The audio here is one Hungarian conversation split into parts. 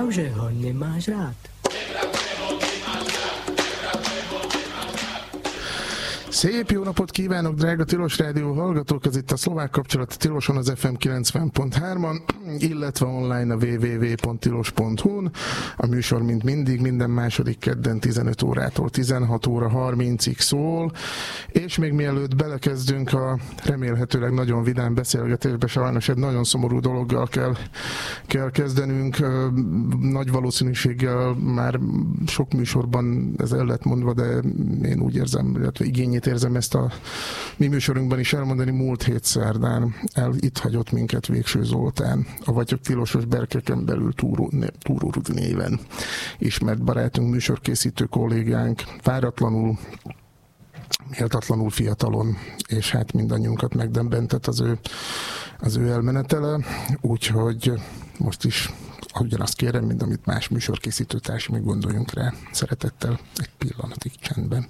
že ho nemáš rád. Szép jó napot kívánok, drága Tilos Rádió hallgatók! Ez itt a Szlovák Kapcsolat Tiloson az FM 90.3-on, illetve online a www.tilos.hu-n. A műsor, mint mindig, minden második kedden 15 órától 16 óra 30-ig szól, és még mielőtt belekezdünk a remélhetőleg nagyon vidám beszélgetésbe, sajnos egy nagyon szomorú dologgal kell kezdenünk. Nagy valószínűséggel már sok műsorban ez el lett mondva, de én úgy érzem, illetve igényét érzem ezt a mi műsorunkban is elmondani. Múlt hét szerdán itt hagyott minket Végső Zoltán, a Vagyok Tilosos berkeken belül Túró Rudi néven ismert barátunk, műsorkészítő kollégánk, váratlanul, méltatlanul fiatalon, és hát mindannyiunkat megdöbbentett az ő elmenetele, úgyhogy most is ugyanazt kérem, mint amit más műsorkészítő társ, még gondoljunk rá szeretettel egy pillanatig csendben.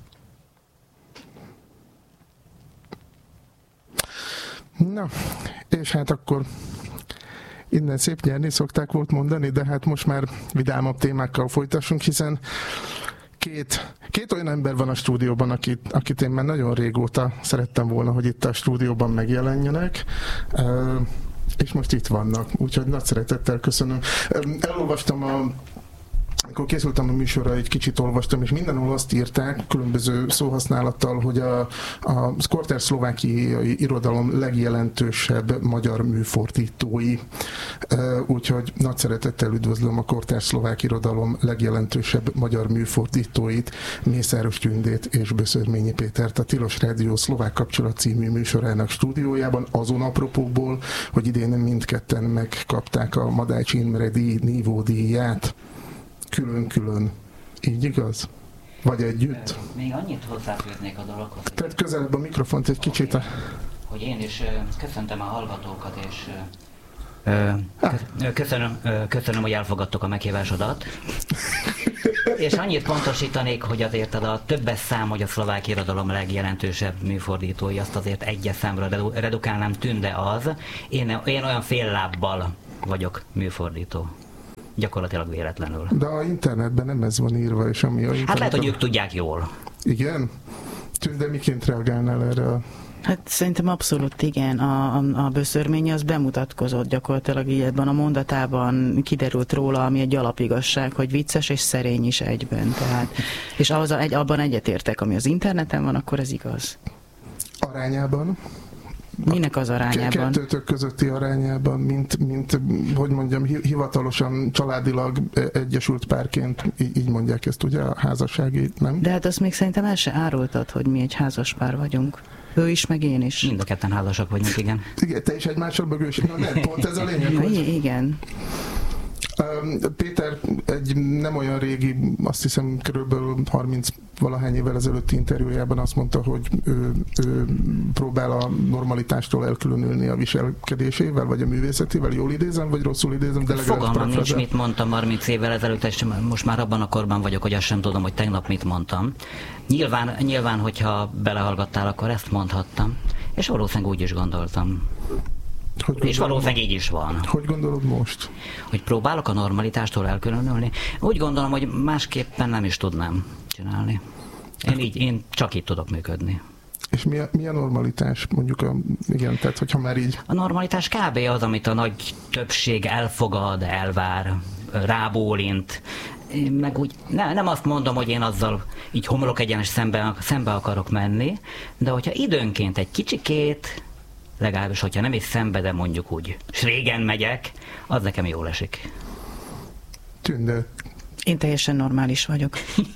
Na, és hát akkor innen szép nyerni szokták volt mondani, de hát most már vidámabb témákkal folytassunk, hiszen két olyan ember van a stúdióban, akit én már nagyon régóta szerettem volna, hogy itt a stúdióban megjelenjenek, és most itt vannak, úgyhogy nagy szeretettel köszönöm. Elolvastam amikor készültem a műsorra, egy kicsit olvastam, és mindenhol azt írták, különböző szóhasználattal, hogy a kortárs szlovákiai irodalom legjelentősebb magyar műfordítói. Úgyhogy nagy szeretettel üdvözlöm a kortárs szlovák irodalom legjelentősebb magyar műfordítóit, Mészáros Tündét és Böszörményi Pétert, a Tilos Rádió Szlovák Kapcsolat című műsorának stúdiójában, azon apropókból, hogy idén mindketten megkapták a Madács Imre díj nívódíját. Külön-külön. Így igaz? Vagy együtt? Még annyit hozzáfűznék a dologhoz. Tehát közelebb a mikrofont egy kicsit. Hogy én is köszöntöm a hallgatókat, és köszönöm, hogy elfogadtok a meghívásodat. És annyit pontosítanék, hogy azért a többes szám, hogy a szlovák irodalom legjelentősebb műfordítói, azt azért egyes számra redukálnám, Tünde az. Én olyan fél lábbal vagyok műfordító. Gyakorlatilag véletlenül. De a internetben nem ez van írva, és ami a internetben... Hát lehet, hogy ők tudják jól. Igen? Tünde, miként reagálnál erre? Hát szerintem abszolút igen. A Böszörmény az bemutatkozott gyakorlatilag így ebben a mondatában, kiderült róla, ami egy alapigasság, hogy vicces és szerény is egyben. Tehát, és abban egyetértek, ami az interneten van, akkor ez igaz. Arányában? Minek az arányában? Kettőtök közötti arányában, mint hogy mondjam, hivatalosan, családilag egyesült párként, így mondják ezt ugye a házassági, nem? De hát azt még szerintem el se árultad, hogy mi egy házas pár vagyunk. Ő is, meg én is. Mind a ketten házasak vagyunk, igen. Igen, te is egymással mögül, na nem, pont ez a lényeg, hogy... Igen. Péter egy nem olyan régi, azt hiszem körülbelül 30-valahány évvel ezelőtti interjújában azt mondta, hogy ő próbál a normalitástól elkülönülni a viselkedésével, vagy a művészetével. Jól idézem, vagy rosszul idézem? De fogalmam nincs, mit mondtam 30 évvel ezelőtt, és most már abban a korban vagyok, hogy azt sem tudom, hogy tegnap mit mondtam. Nyilván, hogyha belehallgattál, akkor ezt mondhattam. És valószínűleg úgy is gondoltam. És valószínűleg így is van. Hogy gondolod most? Hogy próbálok a normalitástól elkülönülni? Úgy gondolom, hogy másképpen nem is tudnám csinálni. Én csak így tudok működni. És mi a normalitás? Mondjuk, igen, tehát hogyha már így... A normalitás kb. Az, amit a nagy többség elfogad, elvár, rábólint. Én meg úgy, nem azt mondom, hogy én azzal így homlok egyenes szembe akarok menni, de hogyha időnként egy kicsikét, legalábbis, hogyha nem is szembe, de mondjuk úgy régen megyek, az nekem jól esik. Tünde. Én teljesen normális vagyok.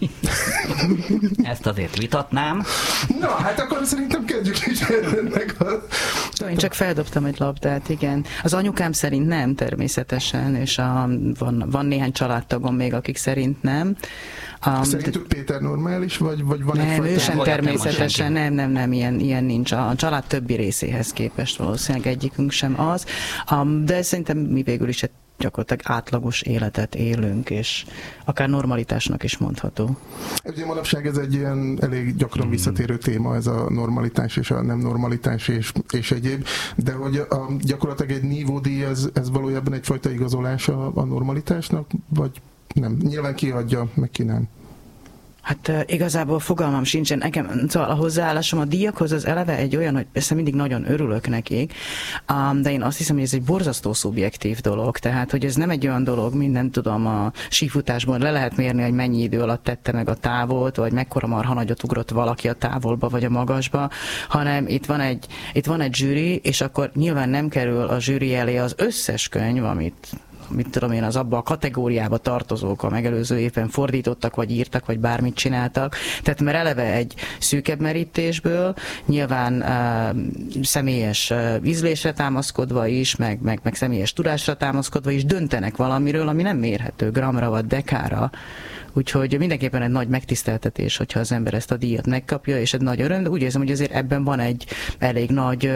Ezt azért vitatnám. Na, hát akkor szerintem kezdjük is ennek a... Én csak feldobtam egy labdát, igen. Az anyukám szerint nem, természetesen, és van néhány családtagom még, akik szerint nem. Szerintük Péter normális, vagy van nem, egyfajta... ő sem természetesen, nem, ilyen nincs. A család többi részéhez képest valószínűleg egyikünk sem az. De szerintem mi végül is gyakorlatilag átlagos életet élünk, és akár normalitásnak is mondható. Ugye manapság ez egy ilyen elég gyakran visszatérő téma, ez a normalitás és a nem normalitás és egyéb, de hogy gyakorlatilag egy nívódíj, ez valójában egyfajta igazolás a normalitásnak, vagy nem? Nyilván ki adja, meg ki nem. Hát igazából fogalmam sincsen. Nekem szóval a hozzáállásom a díjakhoz az eleve egy olyan, hogy persze mindig nagyon örülök nekik, de én azt hiszem, hogy ez egy borzasztó szubjektív dolog. Tehát, hogy ez nem egy olyan dolog, mindent tudom, a sífutásban le lehet mérni, hogy mennyi idő alatt tette meg a távolt, vagy mekkora marha nagyot ugrott valaki a távolba, vagy a magasba, hanem itt van egy zsűri, és akkor nyilván nem kerül a zsűri elé az összes könyv, mit tudom én, az abba a kategóriába tartozók a megelőző évben fordítottak, vagy írtak, vagy bármit csináltak. Tehát mert eleve egy szűkebb merítésből, nyilván személyes ízlésre támaszkodva is, meg személyes tudásra támaszkodva is döntenek valamiről, ami nem mérhető gramra vagy dekára. Úgyhogy mindenképpen egy nagy megtiszteltetés, hogyha az ember ezt a díjat megkapja, és egy nagy öröm, de úgy érzem, hogy azért ebben van egy elég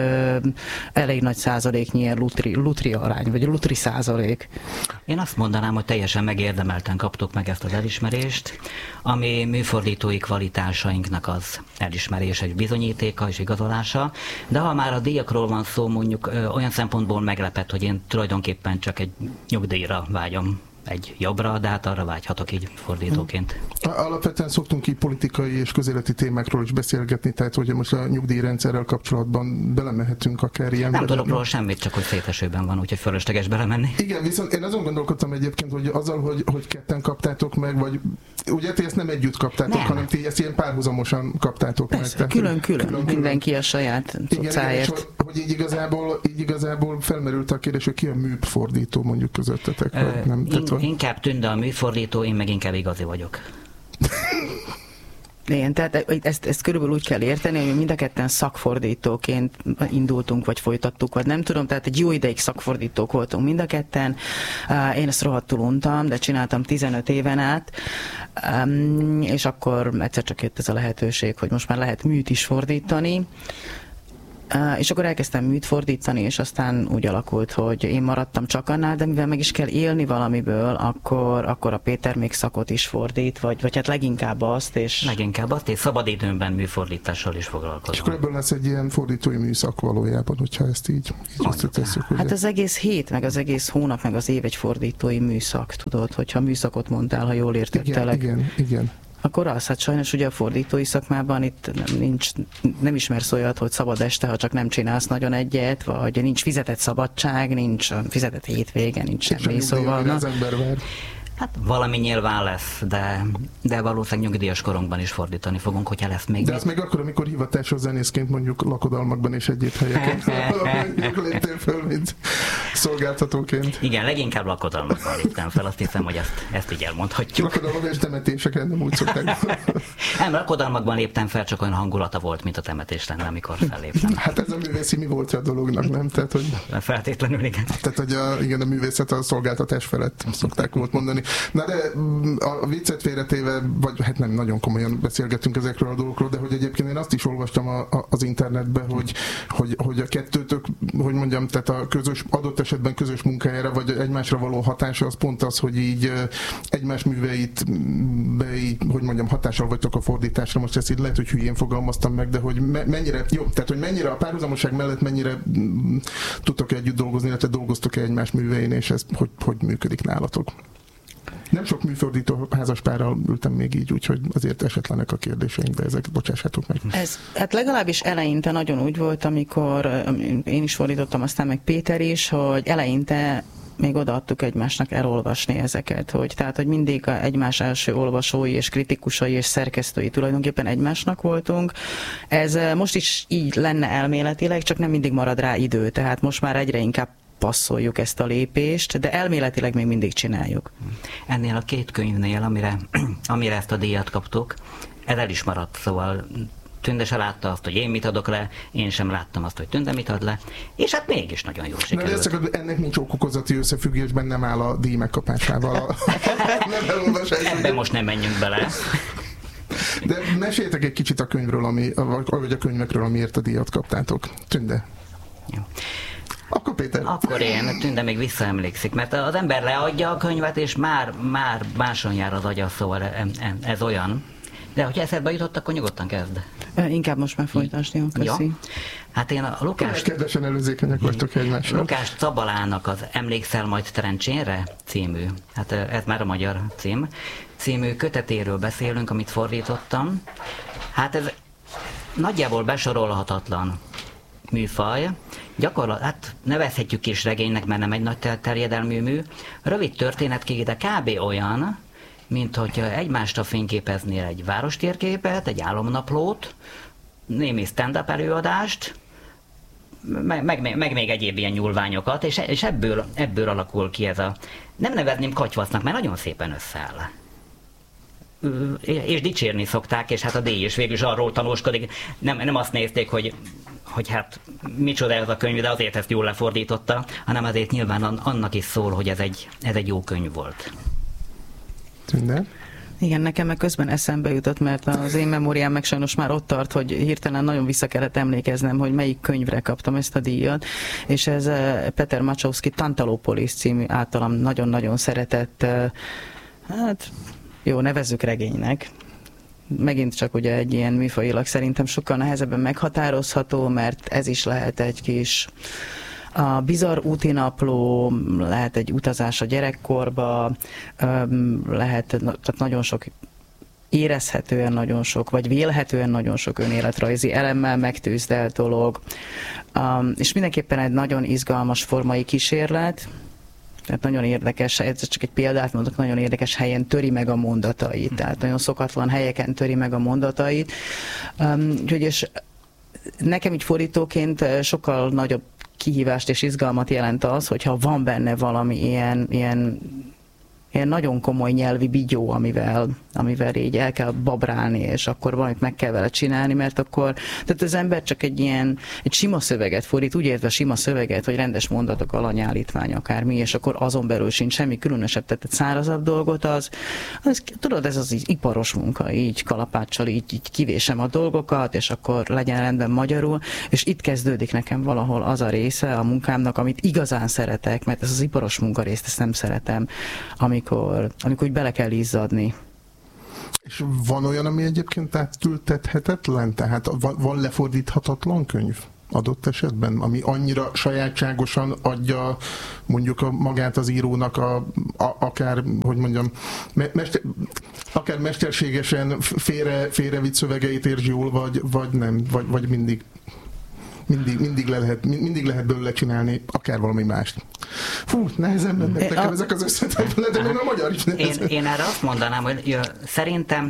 nagy százaléknyi ilyen lutri arány, vagy lutri százalék. Én azt mondanám, hogy teljesen megérdemelten kaptuk meg ezt az elismerést, ami műfordítói kvalitásainknak az elismerés, egy bizonyítéka és igazolása, de ha már a díjakról van szó, mondjuk olyan szempontból meglepett, hogy én tulajdonképpen csak egy nyugdíjra vágyom, egy jobbra, de hát arra vágyhatok így fordítóként. Alapvetően szoktunk így politikai és közéleti témákról is beszélgetni, tehát hogy most a nyugdíjrendszerrel kapcsolatban belemehetünk akár ilyen. Nem tudok róla semmit, csak hogy szétesőben van, úgyhogy fölösleges belemenni. Igen, viszont én azon gondolkodtam egyébként, hogy azzal, hogy ketten kaptátok meg, vagy ugye ti ezt nem együtt kaptátok, hanem ti ezt ilyen párhuzamosan kaptátok persze, meg. Külön-külön, mindenki a saját cuccáért. Igen, hogy így igazából felmerült a kérdés, hogy ki a műfordító mondjuk közöttetek, vagy nem? Inkább Tünde a műfordító, én meg inkább igazi vagyok. Igen, tehát ezt körülbelül úgy kell érteni, hogy mind a ketten szakfordítóként indultunk, vagy folytattuk, vagy nem tudom, tehát egy jó ideig szakfordítók voltunk mind a ketten. Én ezt rohadtul untam, de csináltam 15 éven át, és akkor egyszer csak jött ez a lehetőség, hogy most már lehet műt is fordítani. És akkor elkezdtem műt fordítani, és aztán úgy alakult, hogy én maradtam csak annál, de mivel meg is kell élni valamiből, akkor a Péter még szakot is fordít, vagy hát leginkább azt, és szabadidőmben műfordítással is foglalkozom. És akkor ebből lesz egy ilyen fordítói műszak valójában, hogyha ezt így összetesszük. Hát az egész hét, meg az egész hónap, meg az év egy fordítói műszak, tudod, hogyha műszakot mondtál, ha jól értettelek. Igen. Akkor az, hát sajnos ugye a fordítói szakmában itt nem ismersz olyat, hogy szabad este, ha csak nem csinálsz nagyon egyet, vagy nincs fizetett szabadság, nincs fizetett hétvége, nincs semmi, szóval. Az ember vár. Hát valami nyilván lesz, de valószínűleg nyugdíjas korunkban is fordítani fogunk, hogyha lesz még. De az még akkor, amikor hivatásos zenészként mondjuk lakodalmakban és egyéb helyeken léptél föl, mint szolgáltatóként. Igen, leginkább lakodalmakban léptem fel, azt hiszem, hogy ezt így elmondhatjuk. Lakodalmakban és temetésekre nem úgy szokták. Nem, lakodalmakban léptem fel, csak olyan hangulata volt, mint a temetés lenne, amikor felléptem. Hát ez a művészi mi volt a dolognak, nem? Tehát, hogy... Feltétlenül, igen. Tehát, hogy a művészet a szolgáltatás felett szokták volt mondani. Na de a viccet félretéve, vagy hát nem nagyon komolyan beszélgetünk ezekről a dolgokról, de hogy egyébként én azt is olvastam az internetben, hogy a kettőtök, hogy mondjam, tehát a közös, adott esetben közös munkájára, vagy egymásra való hatása az pont az, hogy így egymás műveit, hogy mondjam, hatással vagytok a fordításra. Most ezt így lehet, hogy hülyén fogalmaztam meg, de hogy mennyire, jó, tehát hogy mennyire a párhuzamosság mellett mennyire tudtok együtt dolgozni, illetve dolgoztok egymás művein, és ez hogy működik nálatok? Nem sok műfordító házaspárral ültem még így, úgyhogy azért esetlenek a kérdéseink, de ezek bocsássátok meg. Hát legalábbis eleinte nagyon úgy volt, amikor én is fordítottam, aztán meg Péter is, hogy eleinte még odaadtuk egymásnak elolvasni ezeket, hogy mindig egymás első olvasói és kritikusai és szerkesztői tulajdonképpen egymásnak voltunk. Ez most is így lenne elméletileg, csak nem mindig marad rá idő, tehát most már egyre inkább passzoljuk ezt a lépést, de elméletileg még mindig csináljuk. Ennél a két könyvnél, amire ezt a díjat kaptuk, ez el is maradt, szóval Tünde se látta azt, hogy én mit adok le, én sem láttam azt, hogy Tünde mit ad le, és hát mégis nagyon jól sikerült. Na, de ennek nincs okokozati összefüggésben, nem áll a díj megkapásával. Nem elolvasás. Ebben most nem menjünk bele. De meséljetek egy kicsit a könyvről, vagy a könyvekről, amiért a díjat kaptátok. Tünde. Jó. Akkor Péter. Akkor én, Tünde még visszaemlékszik, mert az ember leadja a könyvet, és már máson jár az agya, szóval ez olyan. De hogyha eszedbe jutott, akkor nyugodtan kezd. Inkább most már folytasd, jó, köszi. Ja. Hát én a Lukást... Kedvesen előzékenyek vagytok egymással. Lukás Cabalának az Emlékszel majd Trencsénre című, hát ez már a magyar című kötetéről beszélünk, amit fordítottam. Hát ez nagyjából besorolhatatlan műfaj. Hát nevezhetjük kis regénynek, mert nem egy nagy terjedelmű mű. Rövid történetkék, de kb. Olyan, mint hogyha egymást fényképeznél egy várostérképet, egy álomnaplót, némi stand-up előadást, meg még egyéb ilyen nyúlványokat, és ebből alakul ki ez a... Nem nevezném katyvasznak, mert nagyon szépen összeáll. És dicsérni szokták, és hát a díj is végül is arról tanúskodik. Nem azt nézték, hogy hát micsoda ez a könyv, de azért ezt jól lefordította, hanem azért nyilván annak is szól, hogy ez egy jó könyv volt. Tünde? Igen, nekem meg közben eszembe jutott, mert az én memóriám meg sajnos már ott tart, hogy hirtelen nagyon vissza kellett emlékeznem, hogy melyik könyvre kaptam ezt a díjat, és ez Peter Macsowski Tantalopolis című általam nagyon-nagyon szeretett, hát jó, nevezzük regénynek. Megint csak ugye egy ilyen műfajilag szerintem sokkal nehezebben meghatározható, mert ez is lehet egy kis a bizarr útinapló, lehet egy utazás a gyerekkorba, lehet tehát nagyon sok érezhetően nagyon sok, vagy vélhetően nagyon sok önéletrajzi elemmel megtűzdelt dolog, és mindenképpen egy nagyon izgalmas formai kísérlet. Tehát nagyon érdekes, ez csak egy példát mondok, nagyon érdekes helyen töri meg a mondatait, tehát nagyon szokatlan helyeken töri meg a mondatait. Úgyhogy és nekem így fordítóként sokkal nagyobb kihívást és izgalmat jelent az, hogyha van benne valami ilyen nagyon komoly nyelvi bigyó, amivel így el kell babrálni, és akkor valamit meg kell vele csinálni, mert akkor, tehát az ember csak egy sima szöveget fordít, úgy értve sima szöveget, hogy rendes mondatok, alanyállítvány, akármi, és akkor azon belül sincs semmi különösebb, tehát egy szárazabb dolgot, az tudod, ez az iparos munka, így kalapáccsal így kivésem a dolgokat, és akkor legyen rendben magyarul, és itt kezdődik nekem valahol az a része a munkámnak, amit igazán szeretek, mert ez az iparos munkarészt, ezt nem szeretem, amikor úgy bele kell izzadni. És van olyan, ami egyébként átültethetetlen? Tehát van lefordíthatatlan könyv adott esetben, ami annyira sajátságosan adja mondjuk magát az írónak akár, hogy mondjam, akár mesterségesen félrevitt szövegeit értsd jól, vagy nem, vagy mindig lehet belőle csinálni akár valami mást. Fú, nehezen mennek nekem ezek az összetekben, de még a magyar is nehezen. Én erre azt mondanám, hogy szerintem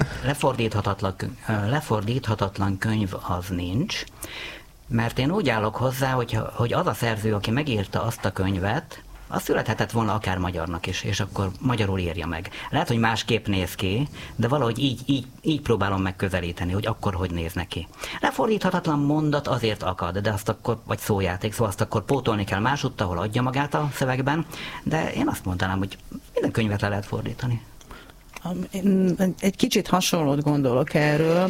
lefordíthatatlan könyv az nincs, mert én úgy állok hozzá, hogy az a szerző, aki megírta azt a könyvet, az születhetett volna akár magyarnak is, és akkor magyarul írja meg. Lehet, hogy másképp néz ki, de valahogy így próbálom megközelíteni, hogy akkor hogy néz neki. Lefordíthatatlan mondat azért akad, de azt akkor, vagy szójáték, szóval azt akkor pótolni kell másutt, ahol adja magát a szövegben, de én azt mondanám, hogy minden könyvet le lehet fordítani. Egy kicsit hasonlót gondolok erről,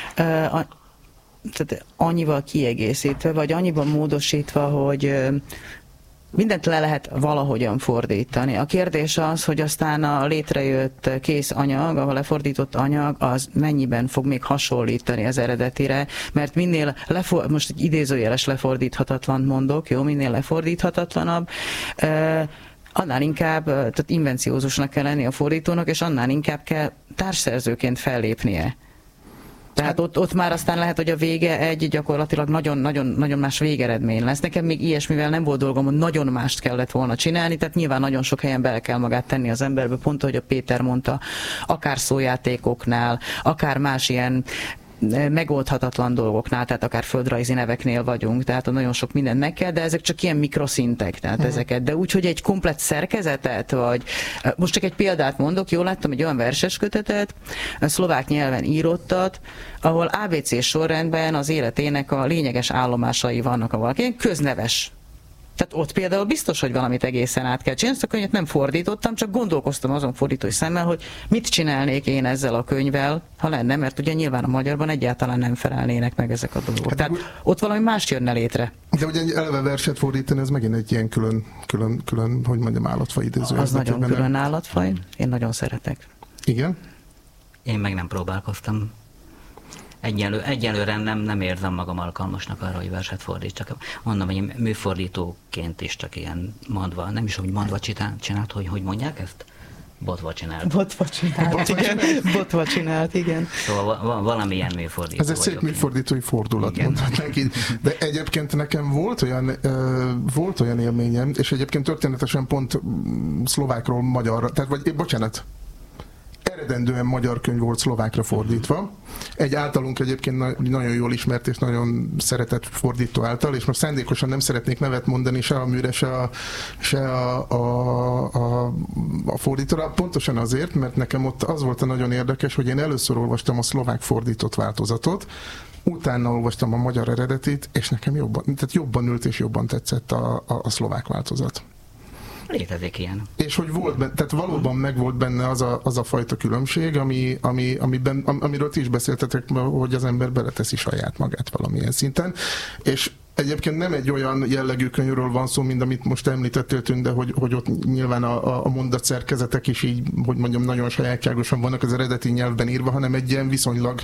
tehát annyival kiegészítve, vagy annyiban módosítva, hogy mindent le lehet valahogyan fordítani. A kérdés az, hogy aztán a létrejött kész anyag, a lefordított anyag, az mennyiben fog még hasonlítani az eredetire, mert minél most egy idézőjeles lefordíthatatlant mondok, jó, minél lefordíthatatlanabb, annál inkább, tehát invenciózusnak kell lenni a fordítónak, és annál inkább kell társszerzőként fellépnie. Tehát ott már aztán lehet, hogy a vége egy gyakorlatilag nagyon más végeredmény lesz. Nekem még ilyesmivel nem volt dolgom, hogy nagyon mást kellett volna csinálni, tehát nyilván nagyon sok helyen bele kell magát tenni az emberbe, pont ahogy a Péter mondta, akár szójátékoknál, akár más ilyen megoldhatatlan dolgoknál, tehát akár földrajzi neveknél vagyunk, tehát nagyon sok mindent meg kell, de ezek csak ilyen mikroszintek, tehát ezeket, de úgy, hogy egy komplett szerkezetet, vagy most csak egy példát mondok, jól láttam egy olyan verseskötetet, szlovák nyelven írottat, ahol ABC sorrendben az életének a lényeges állomásai vannak a valaki, közneves Tehát ott például biztos, hogy valamit egészen át kell csinálni. Ezt a könyvet nem fordítottam, csak gondolkoztam azon fordítói szemmel, hogy mit csinálnék én ezzel a könyvvel, ha lenne, mert ugye nyilván a magyarban egyáltalán nem felelnének meg ezek a dolgok. Hát, tehát ott valami más jönne létre. De ugye egy eleve verset fordítani, ez megint egy ilyen külön, hogy mondjam, állatfaj idéző. Az nagyon külön állatfaj, én nagyon szeretek. Igen? Én meg nem próbálkoztam. Egyelőre nem érzem magam alkalmasnak arra, hogy verset fordítsak. Mondom, hogy én műfordítóként is csak ilyen mondva, nem is úgy mondva csinált, hogy mondják ezt? Botva csinált. Botva csinált, igen. Szóval valamilyen műfordító. Ez egy szép műfordítói fordulat, mondhatnánk így. De egyébként nekem volt olyan élményem, és egyébként történetesen pont szlovákról magyarra, eredendően magyar könyv volt szlovákra fordítva. Egy általunk egyébként nagyon jól ismert és nagyon szeretett fordító által, és most szándékosan nem szeretnék nevet mondani se a műre, se a fordítóra. Pontosan azért, mert nekem ott az volt a nagyon érdekes, hogy én először olvastam a szlovák fordított változatot, utána olvastam a magyar eredetit, és nekem jobban ült és jobban tetszett a szlovák változat. Létezik ilyen. És hogy volt benne, tehát valóban megvolt benne az a fajta különbség, amiről ti is beszéltetek, hogy az ember beleteszi saját magát valamilyen szinten. És egyébként nem egy olyan jellegű könyvről van szó, mint amit most említettél, Tünde, hogy ott nyilván a mondatszerkezetek is így, hogy mondjam, nagyon sajátságosan vannak az eredeti nyelvben írva, hanem egy ilyen viszonylag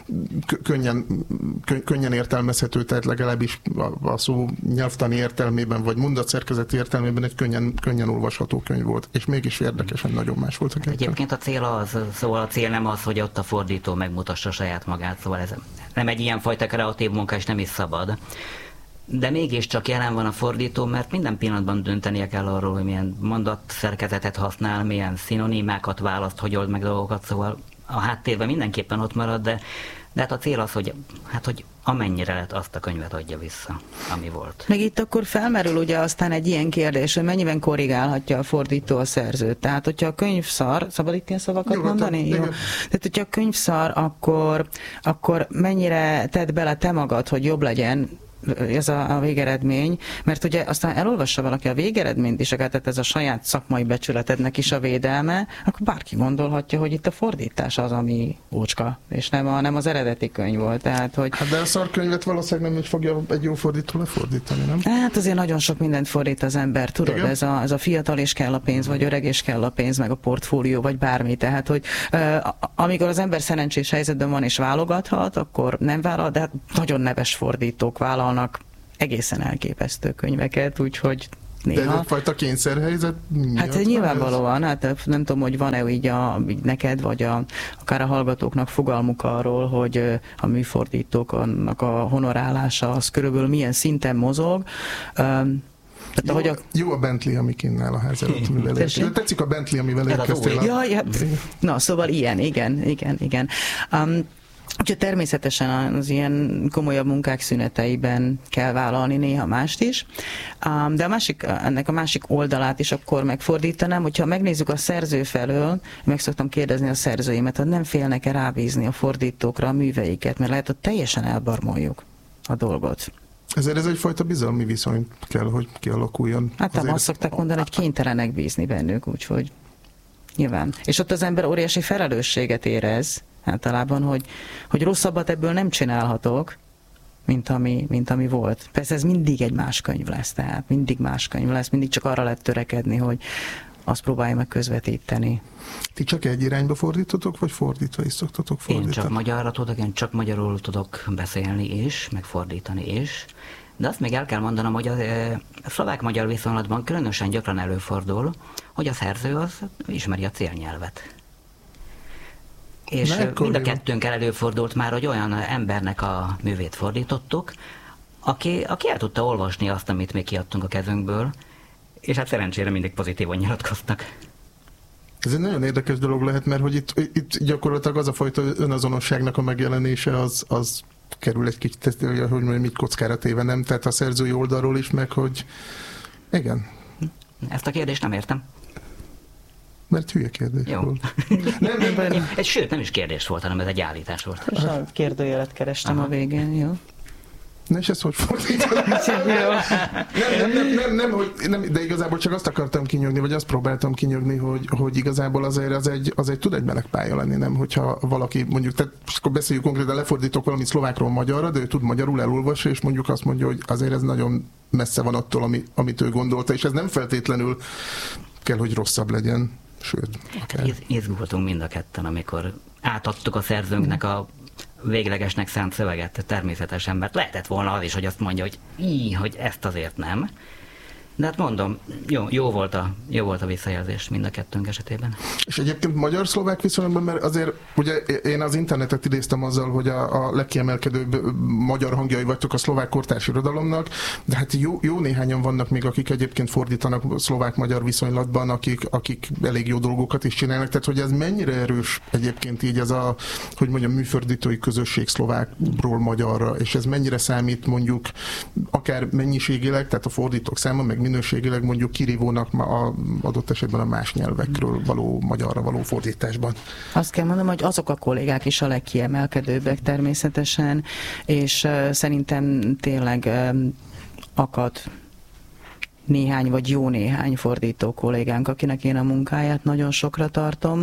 könnyen értelmezhető, tehát legalábbis a szó nyelvtani értelmében, vagy mondatszerkezeti értelmében egy könnyen olvasható könyv volt, és mégis érdekesen nagyon más volt a könyv. Egyébként a cél nem az, hogy ott a fordító megmutassa saját magát, szóval ez nem egy ilyenfajta kreatív munka, és nem is szabad. De mégiscsak jelen van a fordító, mert minden pillanatban döntenie kell arról, hogy milyen mondatszerkezetet használ, milyen szinonimákat választ, hogy old meg dolgokat, szóval a háttérben mindenképpen ott marad, de hát a cél az, hogy amennyire lehet, azt a könyvet adja vissza, ami volt. Meg itt akkor felmerül ugye aztán egy ilyen kérdés, hogy mennyiben korrigálhatja a fordító a szerzőt. Tehát, hogyha a könyv szar, szabad itt ilyen szavakat mondani? Jó. Tehát, hogyha a könyv szar, akkor mennyire tedd bele te magad, hogy jobb legyen ez a végeredmény, mert ugye aztán elolvassa valaki a végeredményt is, tehát ez a saját szakmai becsületednek is a védelme, akkor bárki gondolhatja, hogy itt a fordítás az, ami ócska, és nem az eredeti könyv volt. Tehát, hogy... Hát de a szarkönyvet valószínűleg nem is fogja egy jó fordító lefordítani, nem? Hát azért nagyon sok mindent fordít az ember, tudod, ez a fiatal és kell a pénz, vagy öreg és kell a pénz, meg a portfólió, vagy bármi. Tehát, hogy amikor az ember szerencsés helyzetben van és válogathat, akkor nem vállal, de hát nagyon neves fordítók vállalnak egészen elképesztő könyveket, úgyhogy néha... De ez egyfajta kényszerhelyzet? Hát nyilvánvalóan, hát nem tudom, hogy van-e így neked, vagy akár a hallgatóknak fogalmuk arról, hogy a műfordítóknak a honorálása az körülbelül milyen szinten mozog. Jó a Bentley, ami kinnál a ház előtt, mivel érkeztél. Tetszik a Bentley, amivel érkeztél. Na, szóval ilyen, igen. Úgyhogy természetesen az ilyen komolyabb munkák szüneteiben kell vállalni néha mást is, de ennek a másik oldalát is akkor megfordítanám, hogyha megnézzük a szerző felől, meg szoktam kérdezni a szerzőimet, hogy nem félnek-e rábízni a fordítókra a műveiket, mert lehet, hogy teljesen elbarmoljuk a dolgot. Ezért ez egyfajta bizalmi viszony kell, hogy kialakuljon. Hát nem azt szokták mondani, hogy kénytelenek bízni bennük, úgyhogy nyilván. És ott az ember óriási felelősséget érez, általában, hogy rosszabbat ebből nem csinálhatok, mint ami volt. Persze ez mindig egy más könyv lesz, tehát mindig más könyv lesz, mindig csak arra lehet törekedni, hogy azt próbálja meg közvetíteni. Ti csak egy irányba fordítotok, vagy fordítva is szoktatok fordítani? Én csak magyarra tudok, én csak magyarul tudok beszélni is, meg fordítani is. De azt még el kell mondanom, hogy a szlovák-magyar viszonylatban különösen gyakran előfordul, hogy a szerző az ismeri a célnyelvet. És mind a kettőnkkel előfordult már, hogy olyan embernek a művét fordítottuk, aki el tudta olvasni azt, amit még kiadtunk a kezünkből, és hát szerencsére mindig pozitívan nyilatkoztak. Ez egy nagyon érdekes dolog lehet, mert hogy itt gyakorlatilag az a fajta önazonosságnak a megjelenése az kerül egy kicsit, hogy mondjam, így kockára téve, nem? Tehát a szerzői oldalról is, meg hogy igen. Ezt a kérdést nem értem. Mert hülye kérdés jó. volt. Sőt, nem is kérdés volt, hanem ez egy állítás volt. És a kérdőjelet kerestem a végén, jó? Na és ezt hogy fordítanak? Nem, de igazából csak azt akartam kinyögni, vagy azt próbáltam kinyögni, hogy igazából azért az egy tud egy meleg pálya lenni, nem? Hogyha valaki mondjuk, tehát akkor beszéljük konkrétan, lefordítok valamit szlovákról magyarra, de ő tud magyarul, elolvasni, és mondjuk azt mondja, hogy azért ez nagyon messze van attól, amit ő gondolta, és ez nem feltétlenül kell, hogy rosszabb legyen. Sőt, akár. Izgultunk mind a ketten, amikor átadtuk a szerzőnknek a véglegesnek szánt szöveget, természetesen, mert lehetett volna az is, hogy azt mondja, hogy ezt azért nem. De hát mondom, jó volt a visszajelzés mind a kettőnk esetében. És egyébként magyar-szlovák viszonylatban, mert azért ugye én az internetet idéztem azzal, hogy a legkiemelkedőbb magyar hangjai vagytok a szlovák kortárs irodalomnak, de hát jó néhányan vannak még, akik egyébként fordítanak szlovák-magyar viszonylatban, akik elég jó dolgokat is csinálnak, tehát hogy ez mennyire erős egyébként így ez a, hogy mondjam, műfordítói közösség szlovákról magyarra, és ez mennyire számít mondjuk akár mennyiségileg, tehát a fordítók száma, meg minőségileg mondjuk kirívónak adott esetben a más nyelvekről való magyarra való fordításban. Azt kell mondanom, hogy azok a kollégák is a legkiemelkedőbbek természetesen, és szerintem tényleg akad néhány, vagy jó néhány fordító kollégánk, akinek én a munkáját nagyon sokra tartom.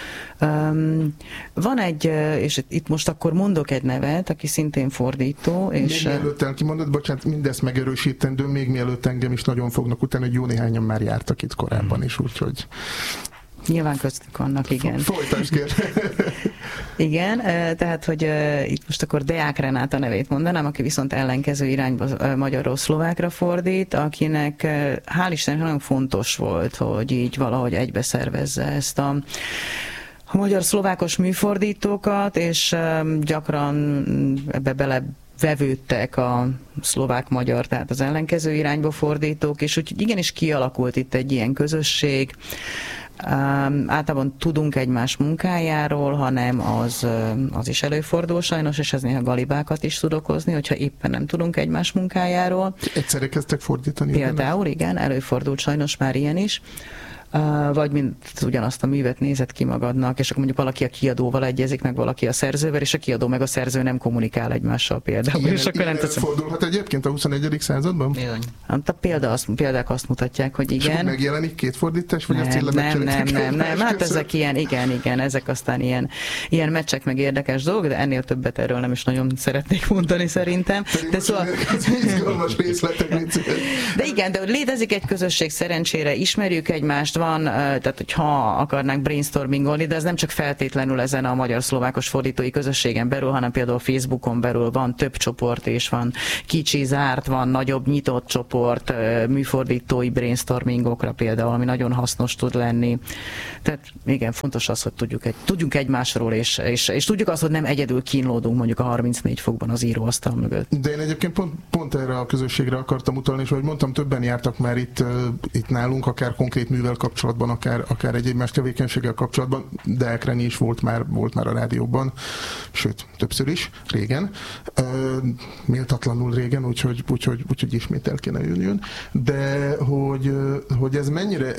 Van egy, és itt most akkor mondok egy nevet, aki szintén fordító, és... Még mielőtt kimondod, bocsánat, mindezt megerősítendő, még mielőtt engem is nagyon fognak utána, hogy jó néhányan már jártak itt korábban is, úgyhogy... Nyilván köztük vannak, igen. Folytasd, kér. Igen, tehát, hogy itt most akkor Deák Renáta nevét mondanám, aki viszont ellenkező irányba magyarról szlovákra fordít, akinek hál' Istennek nagyon fontos volt, hogy így valahogy egybeszervezze ezt a magyar-szlovákos műfordítókat, és gyakran ebbe belevevődtek a szlovák-magyar, tehát az ellenkező irányba fordítók, és úgyhogy igenis kialakult itt egy ilyen közösség. Általában tudunk egymás munkájáról, hanem az is előfordul sajnos, és ez néha galibákat is tud okozni, hogyha éppen nem tudunk egymás munkájáról. Egyszerre kezdtek fordítani? Például, igen, előfordult sajnos már ilyen is. Vagy mint ugyanazt a művet nézed ki magadnak, és akkor mondjuk valaki a kiadóval egyezik, meg valaki a szerzővel, és a kiadó meg a szerző nem kommunikál egymással például. Ilyen fordulhat egyébként a 21. században? Hát a példák azt mutatják, hogy igen. És megjelenik két fordítás, vagy nem. Hát ezek igen, ezek aztán ilyen meccsek, meg érdekes dolgok, de ennél többet erről nem is nagyon szeretnék mondani szerintem. De szóval... De igen, de létezik egy közösség, szerencsére ismerjük egymást, van, tehát hogyha akarnánk brainstormingolni, de ez nem csak feltétlenül ezen a magyar-szlovákos fordítói közösségen belül, hanem például Facebookon belül van több csoport, és van kicsi, zárt, van nagyobb, nyitott csoport, műfordítói brainstormingokra például, ami nagyon hasznos tud lenni. Tehát igen, fontos az, hogy tudjunk egymásról, és tudjuk azt, hogy nem egyedül kínlódunk mondjuk a 34 fokban az íróasztal mögött. De én egyébként pont erre a közösségre akartam utalni, és ahogy mondtam, többen jártak már itt nálunk, akár konkrét művel kapcsolatban, akár egy más tevékenységgel kapcsolatban, Deák Reni is volt már a rádióban, sőt, többször is, régen. Méltatlanul régen, úgyhogy ismét el kéne jönnön. De hogy ez mennyire,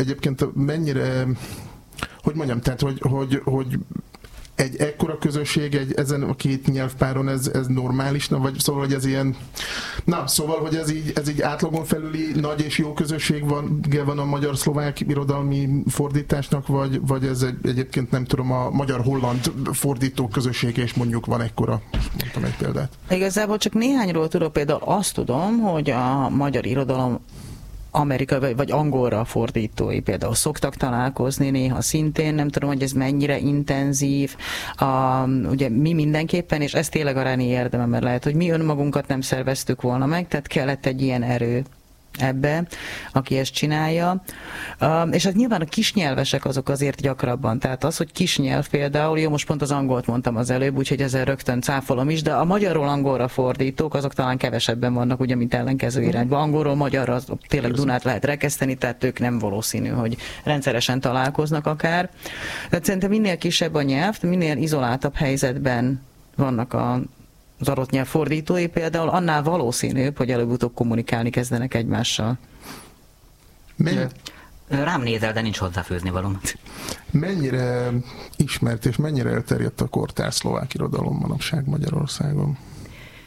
hogy mondjam, tehát, hogy egy ekkora közösség, ezen a két nyelvpáron ez normális, vagy szóval, hogy ez ilyen, hogy ez így átlagon felüli nagy és jó közösség van a magyar-szlovák irodalmi fordításnak, vagy ez egyébként nem tudom, a magyar-holland fordító közösség, és mondjuk van ekkora, mondtam egy példát. Igazából csak néhányról tudok, például azt tudom, hogy a magyar irodalom amerikai vagy angolra fordítói például szoktak találkozni néha szintén, nem tudom, hogy ez mennyire intenzív. Ugye mi mindenképpen, és ez tényleg a Reni érdeme, mert lehet, hogy mi önmagunkat nem szerveztük volna meg, tehát kellett egy ilyen erő ebbe, aki ezt csinálja. És hát nyilván a kisnyelvesek azok azért gyakrabban. Tehát az, hogy kisnyelv például, jó, most pont az angolt mondtam az előbb, úgyhogy ezzel rögtön cáfolom is, de a magyarról angolra fordítók, azok talán kevesebben vannak, ugye, mint ellenkező irányba. Angolról magyarra az tényleg Dunát lehet rekeszteni, tehát ők nem valószínű, hogy rendszeresen találkoznak akár. Tehát szerintem minél kisebb a nyelv, minél izoláltabb helyzetben vannak az adott nyelv fordítói például, annál valószínűbb, hogy előbb-utóbb kommunikálni kezdenek egymással. Rám nézel, de nincs hozzáfőzni valóm. Mennyire ismert és mennyire elterjedt a kortárs szlovák irodalom manapság Magyarországon?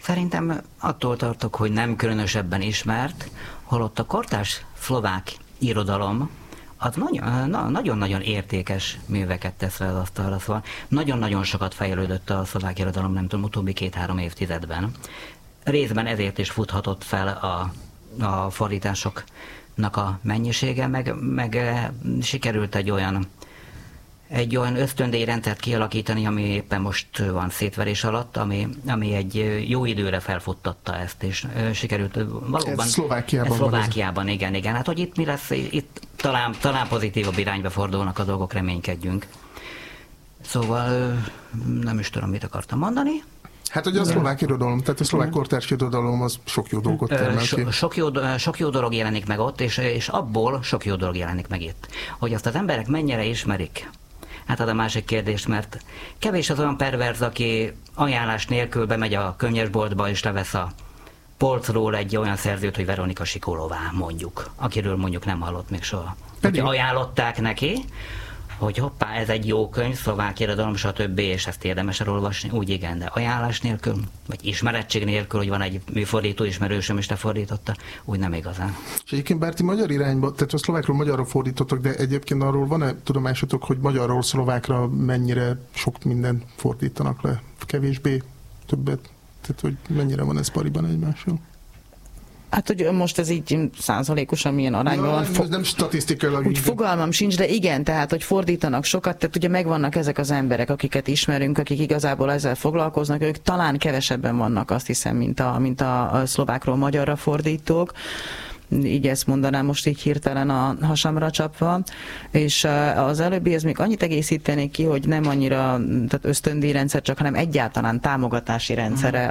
Szerintem attól tartok, hogy nem különösebben ismert, holott a kortárs szlovák irodalom az nagyon-nagyon értékes műveket tesz le az asztalra, szóval nagyon-nagyon sokat fejlődött a szlovák irodalom, nem tudom, utóbbi 2-3 évtizedben. Részben ezért is futhatott fel a fordításoknak a mennyisége, meg sikerült egy olyan ösztöndíjrendszert kialakítani, ami éppen most van szétverés alatt, ami egy jó időre felfuttatta ezt, és sikerült valóban... Ez Szlovákiában Szlovákiában, igen. Hát, hogy itt mi lesz, itt talán pozitívabb irányba fordulnak a dolgok, reménykedjünk. Szóval nem is tudom, mit akartam mondani. Hát ugye a szlovák irodalom, tehát a szlovák kortárs irodalom az sok jó dolgot termel ki. Sok jó dolog jelenik meg ott, és abból sok jó dolog jelenik meg itt. Hogy azt az emberek mennyire ismerik, hát az a másik kérdés, mert kevés az olyan perverz, aki ajánlás nélkül bemegy a könyvesboltba és levesz a polcról egy olyan szerzőt, hogy Veronika Sikolová, mondjuk, akiről mondjuk nem hallott még soha. Hogy ajánlották neki, hogy hoppá, ez egy jó könyv, szlovák irodalom, stb., és ezt érdemes elolvasni, úgy igen, de ajánlás nélkül, vagy ismerettség nélkül, hogy van egy műfordító ismerősöm, és te fordította, úgy nem igazán. És egyébként bár ti magyar irányba, tehát a szlovákról magyarra fordítottak, de egyébként arról van-e tudomásotok, hogy magyarról szlovákra mennyire sok mindent fordítanak le? Kevésbé, többet? Tehát, hogy mennyire van ez pariban egymással? Hát, hogy most ez így százalékosan milyen arányban van. Nem statisztikailag. Úgy fogalmam sincs, de igen, tehát, hogy fordítanak sokat, tehát ugye megvannak ezek az emberek, akiket ismerünk, akik igazából ezzel foglalkoznak, ők talán kevesebben vannak, azt hiszem, mint a szlovákról magyarra fordítók. Így ezt mondanám most így hirtelen a hasamra csapva, és az előbbihez még annyit egészítenék ki, hogy nem annyira tehát ösztöndíjrendszer csak, hanem egyáltalán támogatási rendszere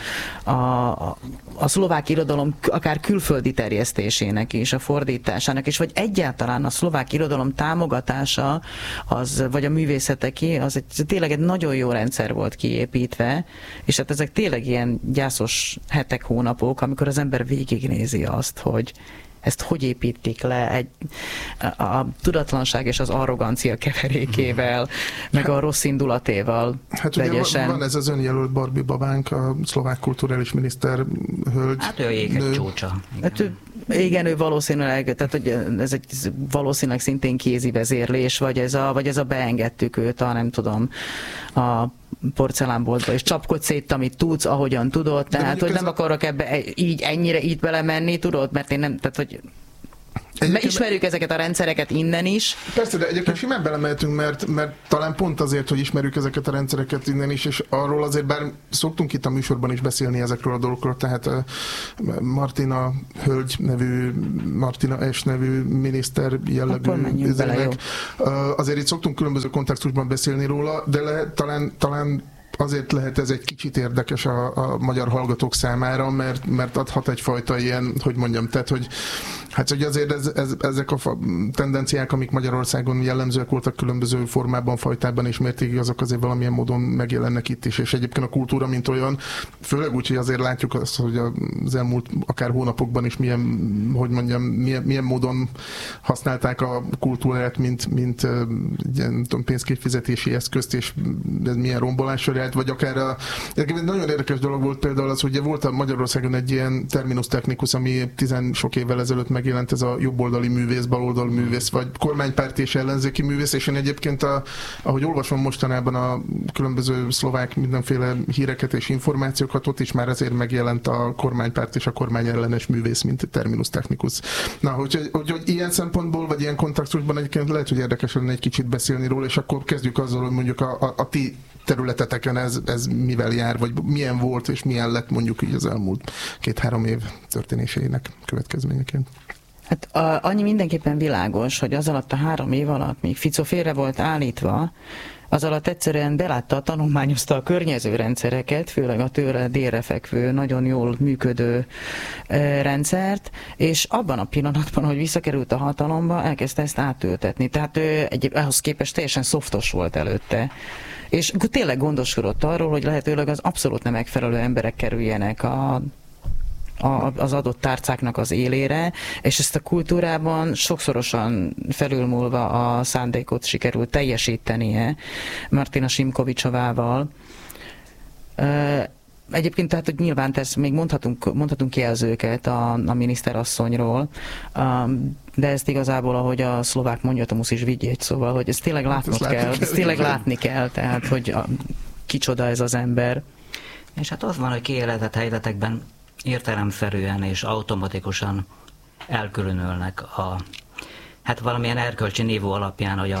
a szlovák irodalom akár külföldi terjesztésének is, a fordításának is, vagy egyáltalán a szlovák irodalom támogatása, vagy a művészeteké, az tényleg egy nagyon jó rendszer volt kiépítve, és hát ezek tényleg ilyen gyászos hetek, hónapok, amikor az ember végignézi azt, hogy ezt hogy építik le a tudatlanság és az arrogancia keverékével, meg a rossz indulatéval. Hát ugye van ez az önjelölt Barbie babánk, a szlovák kulturális miniszter hölgy. Hát ő egy csúcsa. Hát ő valószínűleg, tehát hogy ez egy valószínűleg szintén kézi vezérlés, vagy ez a beengedtük őt nem tudom, a porcelánboltba, és csapkodj szét, amit tudsz, ahogyan tudod, tehát hogy nem akarok ebbe ennyire így belemenni, tudod, mert én nem, tehát hogy ismerjük ezeket a rendszereket innen is. Persze, de egyébként simán belemeltünk, mert talán pont azért, hogy ismerjük ezeket a rendszereket innen is, és arról azért, bár szoktunk itt a műsorban is beszélni ezekről a dolgokról, tehát Martina hölgy nevű, Martina S. nevű miniszter jellegű üzenek. Azért itt szoktunk különböző kontextusban beszélni róla, de talán azért lehet ez egy kicsit érdekes a magyar hallgatók számára, mert adhat egyfajta ilyen, hogy mondjam, tehát, hogy hát hogy azért ezek a tendenciák, amik Magyarországon jellemzőek voltak különböző formában, fajtában és mértékig, azok azért valamilyen módon megjelennek itt is, és egyébként a kultúra, mint olyan, főleg úgy, hogy azért látjuk azt, hogy az elmúlt akár hónapokban is milyen módon használták a kultúrát, mint nem tudom, pénzkifizetési eszközt, és ez milyen rombolásra járt, vagy akár nagyon érdekes dolog volt például az, hogy volt a Magyarországon egy ilyen terminus technicus, ami 10 sok évvel ezelőtt megjelent, ez a jobboldali művész, baloldali művész, vagy kormánypárti és ellenzéki művész, és én egyébként, ahogy olvasom mostanában a különböző szlovák mindenféle híreket és információkat, ott is már ezért megjelent a kormánypárt és a kormányellenes művész, mint terminus technicus. Na, hogy ilyen szempontból, vagy ilyen kontextusban egyébként lehet, hogy érdekes lenne egy kicsit beszélni róla, és akkor kezdjük azzal, hogy mondjuk a ti területeteken ez mivel jár, vagy milyen volt, és milyen lett mondjuk így az elmúlt 2-3 év történéseinek következményeként. Hát annyi mindenképpen világos, hogy az alatt a 3 év alatt, míg Fico félre volt állítva, az alatt egyszerűen belátta, tanulmányozta a környező rendszereket, főleg a tőle délre fekvő, nagyon jól működő rendszert, és abban a pillanatban, hogy visszakerült a hatalomba, elkezdte ezt átültetni. Tehát ahhoz képest teljesen szoftos volt előtte. És tényleg gondoskodott arról, hogy lehetőleg az abszolút nem megfelelő emberek kerüljenek az adott tárcáknak az élére, és ezt a kultúrában sokszorosan felülmúlva a szándékot sikerült teljesítenie Martina Simkovicsovával. Egyébként tehát, hogy nyilván még mondhatunk jelzőket a miniszterasszonyról, de ezt igazából, ahogy a szlovák mondja, Tomusz is vigyégy, szóval, hogy ezt tényleg látni kell, tehát, hogy kicsoda ez az ember. És hát az van, hogy kiélezett helyzetekben értelemszerűen és automatikusan elkülönülnek hát valamilyen erkölcsi nívó alapján, hogy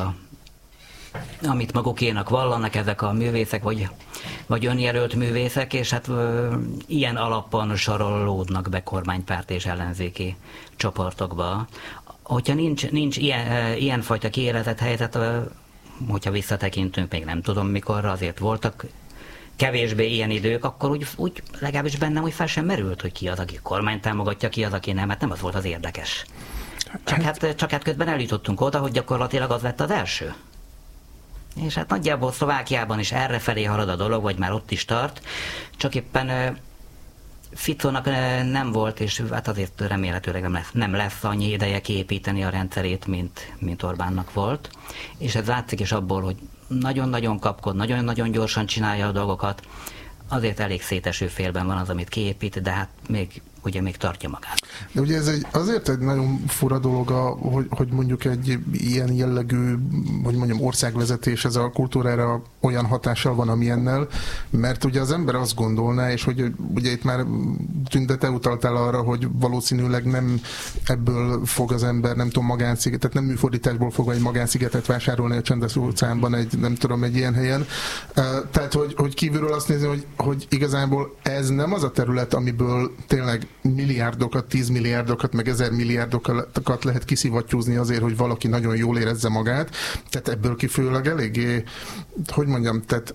amit magukénak vallanak ezek a művészek, vagy önjelölt művészek, és hát ilyen alapon sorolódnak be kormánypárt és ellenzéki csoportokba. Hogyha nincs ilyenfajta kiélezett helyzet, hogyha visszatekintünk, még nem tudom mikor, azért voltak kevésbé ilyen idők, akkor úgy legalábbis bennem úgy fel sem merült, hogy ki az, aki kormányt támogatja, ki az, aki nem, hát nem az volt az érdekes. Csak hát közben eljutottunk oda, hogy gyakorlatilag az lett az első. És hát nagyjából Szlovákiában is errefelé halad a dolog, vagy már ott is tart, csak éppen Ficónak nem volt, és hát azért remélhetőleg nem lesz annyi ideje kiépíteni a rendszerét, mint Orbánnak volt. És ez látszik is abból, hogy nagyon-nagyon kapkod, nagyon-nagyon gyorsan csinálja a dolgokat, azért elég széteső félben van az, amit kiépít, de hát még tartja magát. De ugye ez azért egy nagyon fura dolog, hogy mondjuk egy ilyen jellegű, hogy mondjam, országvezetés ez a kultúrára olyan hatással van, amilyennel, mert ugye az ember azt gondolná, és hogy ugye itt már Tünde, te utaltál arra, hogy valószínűleg nem ebből fog az ember, nem tudom, magánszigetet, tehát nem műfordításból fog egy magánszigetet vásárolni a Csendes-óceánban, egy ilyen helyen. Tehát, hogy kívülről azt nézni, hogy igazából ez nem az a terület, amiből tényleg milliárdokat, 10 milliárdokat, meg 1000 milliárdokat lehet kiszivattyúzni azért, hogy valaki nagyon jól érezze magát. Tehát ebből kifőleg eléggé, hogy mondjam, tehát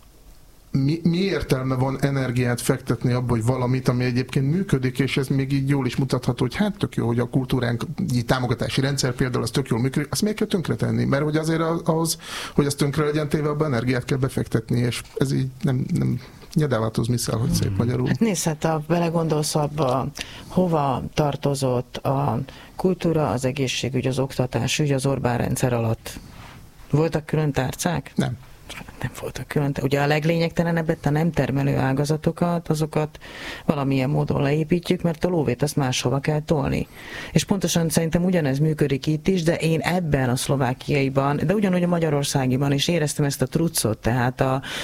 mi értelme van energiát fektetni abba, hogy valamit, ami egyébként működik, és ez még így jól is mutatható, hogy hát tök jó, hogy a kultúránk támogatási rendszer például az tök jól működik, azt miért kell tönkretenni? Mert hogy azért ahhoz, hogy az tönkre legyen téve, abban energiát kell befektetni, és ez így nem nyedáváltoz miszel, hogy szép magyarul. Hát nézd, hát ha belegondolsz abba, hova tartozott a kultúra, az egészségügy, az oktatásügy az Orbán rendszer alatt. Voltak külön tárcák? Nem voltak külön. Ugye a leglényegtelenebbet, a nem termelő ágazatokat, azokat valamilyen módon leépítjük, mert a lóvét azt máshova kell tolni. És pontosan szerintem ugyanez működik itt is, de én ebben a szlovákiaiban, de ugyanúgy a magyarországiban is éreztem ezt a truccot, tehát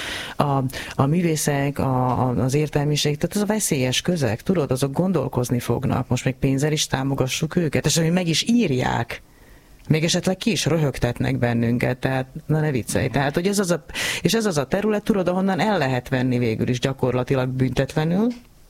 a művészek, az értelmiség, tehát ez a veszélyes közeg, tudod, azok gondolkozni fognak, most még pénzzel is támogassuk őket, és meg is írják. Még esetleg ki is röhögtetnek bennünket, tehát ne viccelj. Tehát, hogy ez az a terület, tudod, ahonnan el lehet venni végül is gyakorlatilag büntetlenül,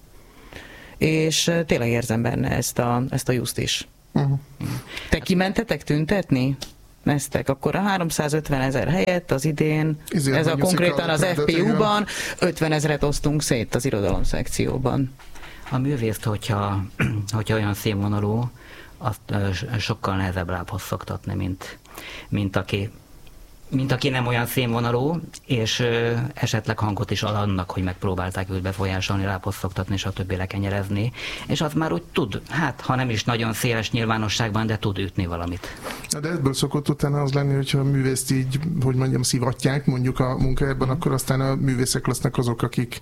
és tényleg érzem benne ezt a just is. Te kimentetek tüntetni? Neztek. Akkor a 350 000 helyett az idén, ez a konkrétan az FPU-ban 50 000-et osztunk szét az irodalom szekcióban. A művészt, hogyha olyan színvonalú, azt sokkal nehezebb lábhoz szoktatni, mint aki nem olyan színvonalú, és esetleg hangot is ad annak, hogy megpróbálták őt befolyásolni, lábhoz szoktatni, és a többi lekenyerezni. És az már úgy tud, hát ha nem is nagyon széles nyilvánosságban, de tud ütni valamit. De ebből szokott utána az lenni, hogyha a művészt így, hogy mondjam, szivatják mondjuk a munkájában, akkor aztán a művészek lesznek azok, akik,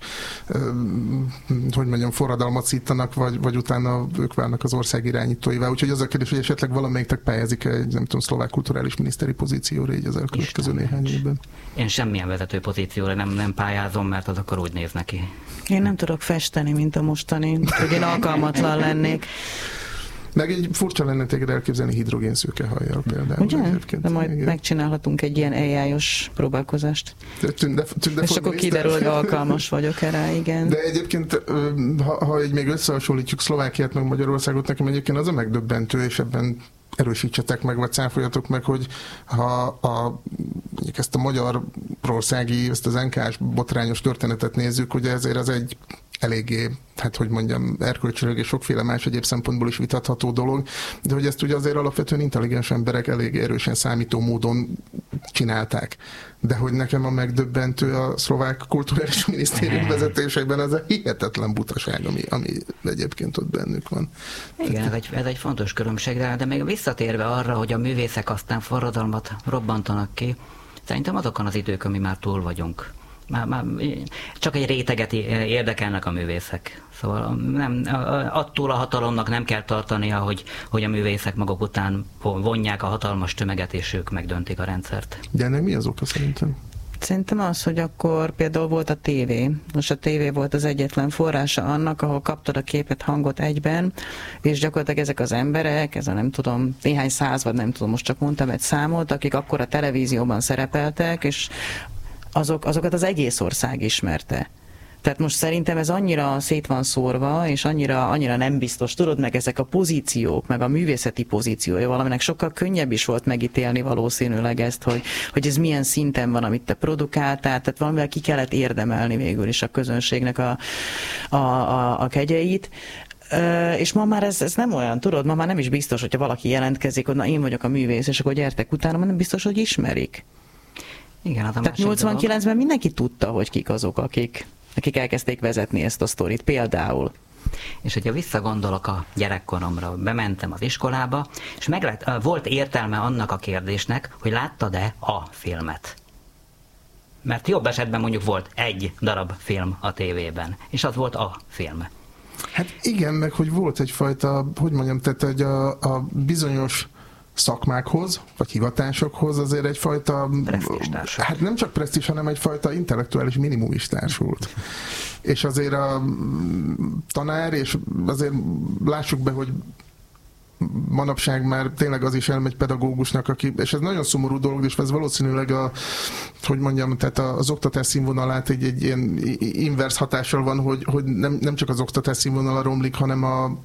hogy mondjam, forradalmat szítanak, vagy utána ők válnak az ország irányítóivá. Úgyhogy az a kérdés, hogy esetleg valamelyiknek pályázik egy, nem tudom, szlovák kulturális miniszteri pozícióra így az elkövetkező néhány évben. Én semmilyen vezető pozícióra nem pályázom, mert az akkor úgy néz neki. Én nem tudok festeni, mint a mostani, hogy én alkalmatlan lennék. Meg egy furcsa lenne téged elképzelni hidrogénszőke hajjal például. Ugye? De majd megcsinálhatunk egy ilyen AI-os próbálkozást. És akkor kiderül, hogy alkalmas vagyok erre, igen. De egyébként, ha így még összehasonlítjuk Szlovákiát meg Magyarországot, nekem egyébként az a megdöbbentő, és ebben erősítsetek meg, vagy cáfoljatok meg, hogy ha mondjuk ezt a magyarországi, ezt az NK-s botrányos történetet nézzük, ugye ezért az egy eléggé, hát hogy mondjam, erkölcsileg és sokféle más egyéb szempontból is vitatható dolog, de hogy ezt ugye azért alapvetően intelligens emberek elég erősen számító módon csinálták. De hogy nekem a megdöbbentő a szlovák kulturális minisztérium vezetésében az a hihetetlen butaság, ami egyébként ott bennük van. Igen, ez egy fontos különbség, de még visszatérve arra, hogy a művészek aztán forradalmat robbantanak ki, szerintem azokon az idők, ami már túl vagyunk. Csak egy réteget érdekelnek a művészek. Szóval attól a hatalomnak nem kell tartania, hogy a művészek maguk után vonják a hatalmas tömeget, és ők megdöntik a rendszert. De ennek mi az oka szerintem? Szerintem az, hogy akkor például volt a tévé. Most a tévé volt az egyetlen forrása annak, ahol kaptad a képet, hangot egyben, és gyakorlatilag ezek az emberek, ez a nem tudom, néhány száz, vagy nem tudom, most csak mondtam egy számot, akik akkor a televízióban szerepeltek, és azokat az egész ország ismerte. Tehát most szerintem ez annyira szét van szórva, és annyira nem biztos. Tudod, meg ezek a pozíciók, meg a művészeti pozíciója valaminek sokkal könnyebb is volt megítélni valószínűleg ezt, hogy ez milyen szinten van, amit te produkáltál, tehát valamivel ki kellett érdemelni végül is a közönségnek a kegyeit. És ma már ez nem olyan, tudod, ma már nem is biztos, hogyha valaki jelentkezik, hogy na én vagyok a művész, és akkor gyertek utána, nem biztos, hogy ismerik. Igen, tehát 89-ben mindenki tudta, hogy kik azok, akik elkezdték vezetni ezt a sztorit, például. És hogyha visszagondolok a gyerekkoromra, bementem az iskolába, és volt értelme annak a kérdésnek, hogy láttad-e a filmet. Mert jobb esetben mondjuk volt egy darab film a tévében, és az volt a film. Hát igen, meg hogy volt egyfajta, hogy mondjam, tehát hogy a bizonyos szakmákhoz, vagy hivatásokhoz azért egyfajta, hát nem csak presztízs, hanem egyfajta intellektuális minimum is társult. És azért a tanár, és azért lássuk be, hogy manapság már tényleg az is elmegy pedagógusnak, aki, és ez nagyon szomorú dolog, és ez valószínűleg hogy mondjam, tehát az oktatás színvonalát egy ilyen inverse hatással van, hogy nem csak az oktatás színvonala romlik, hanem a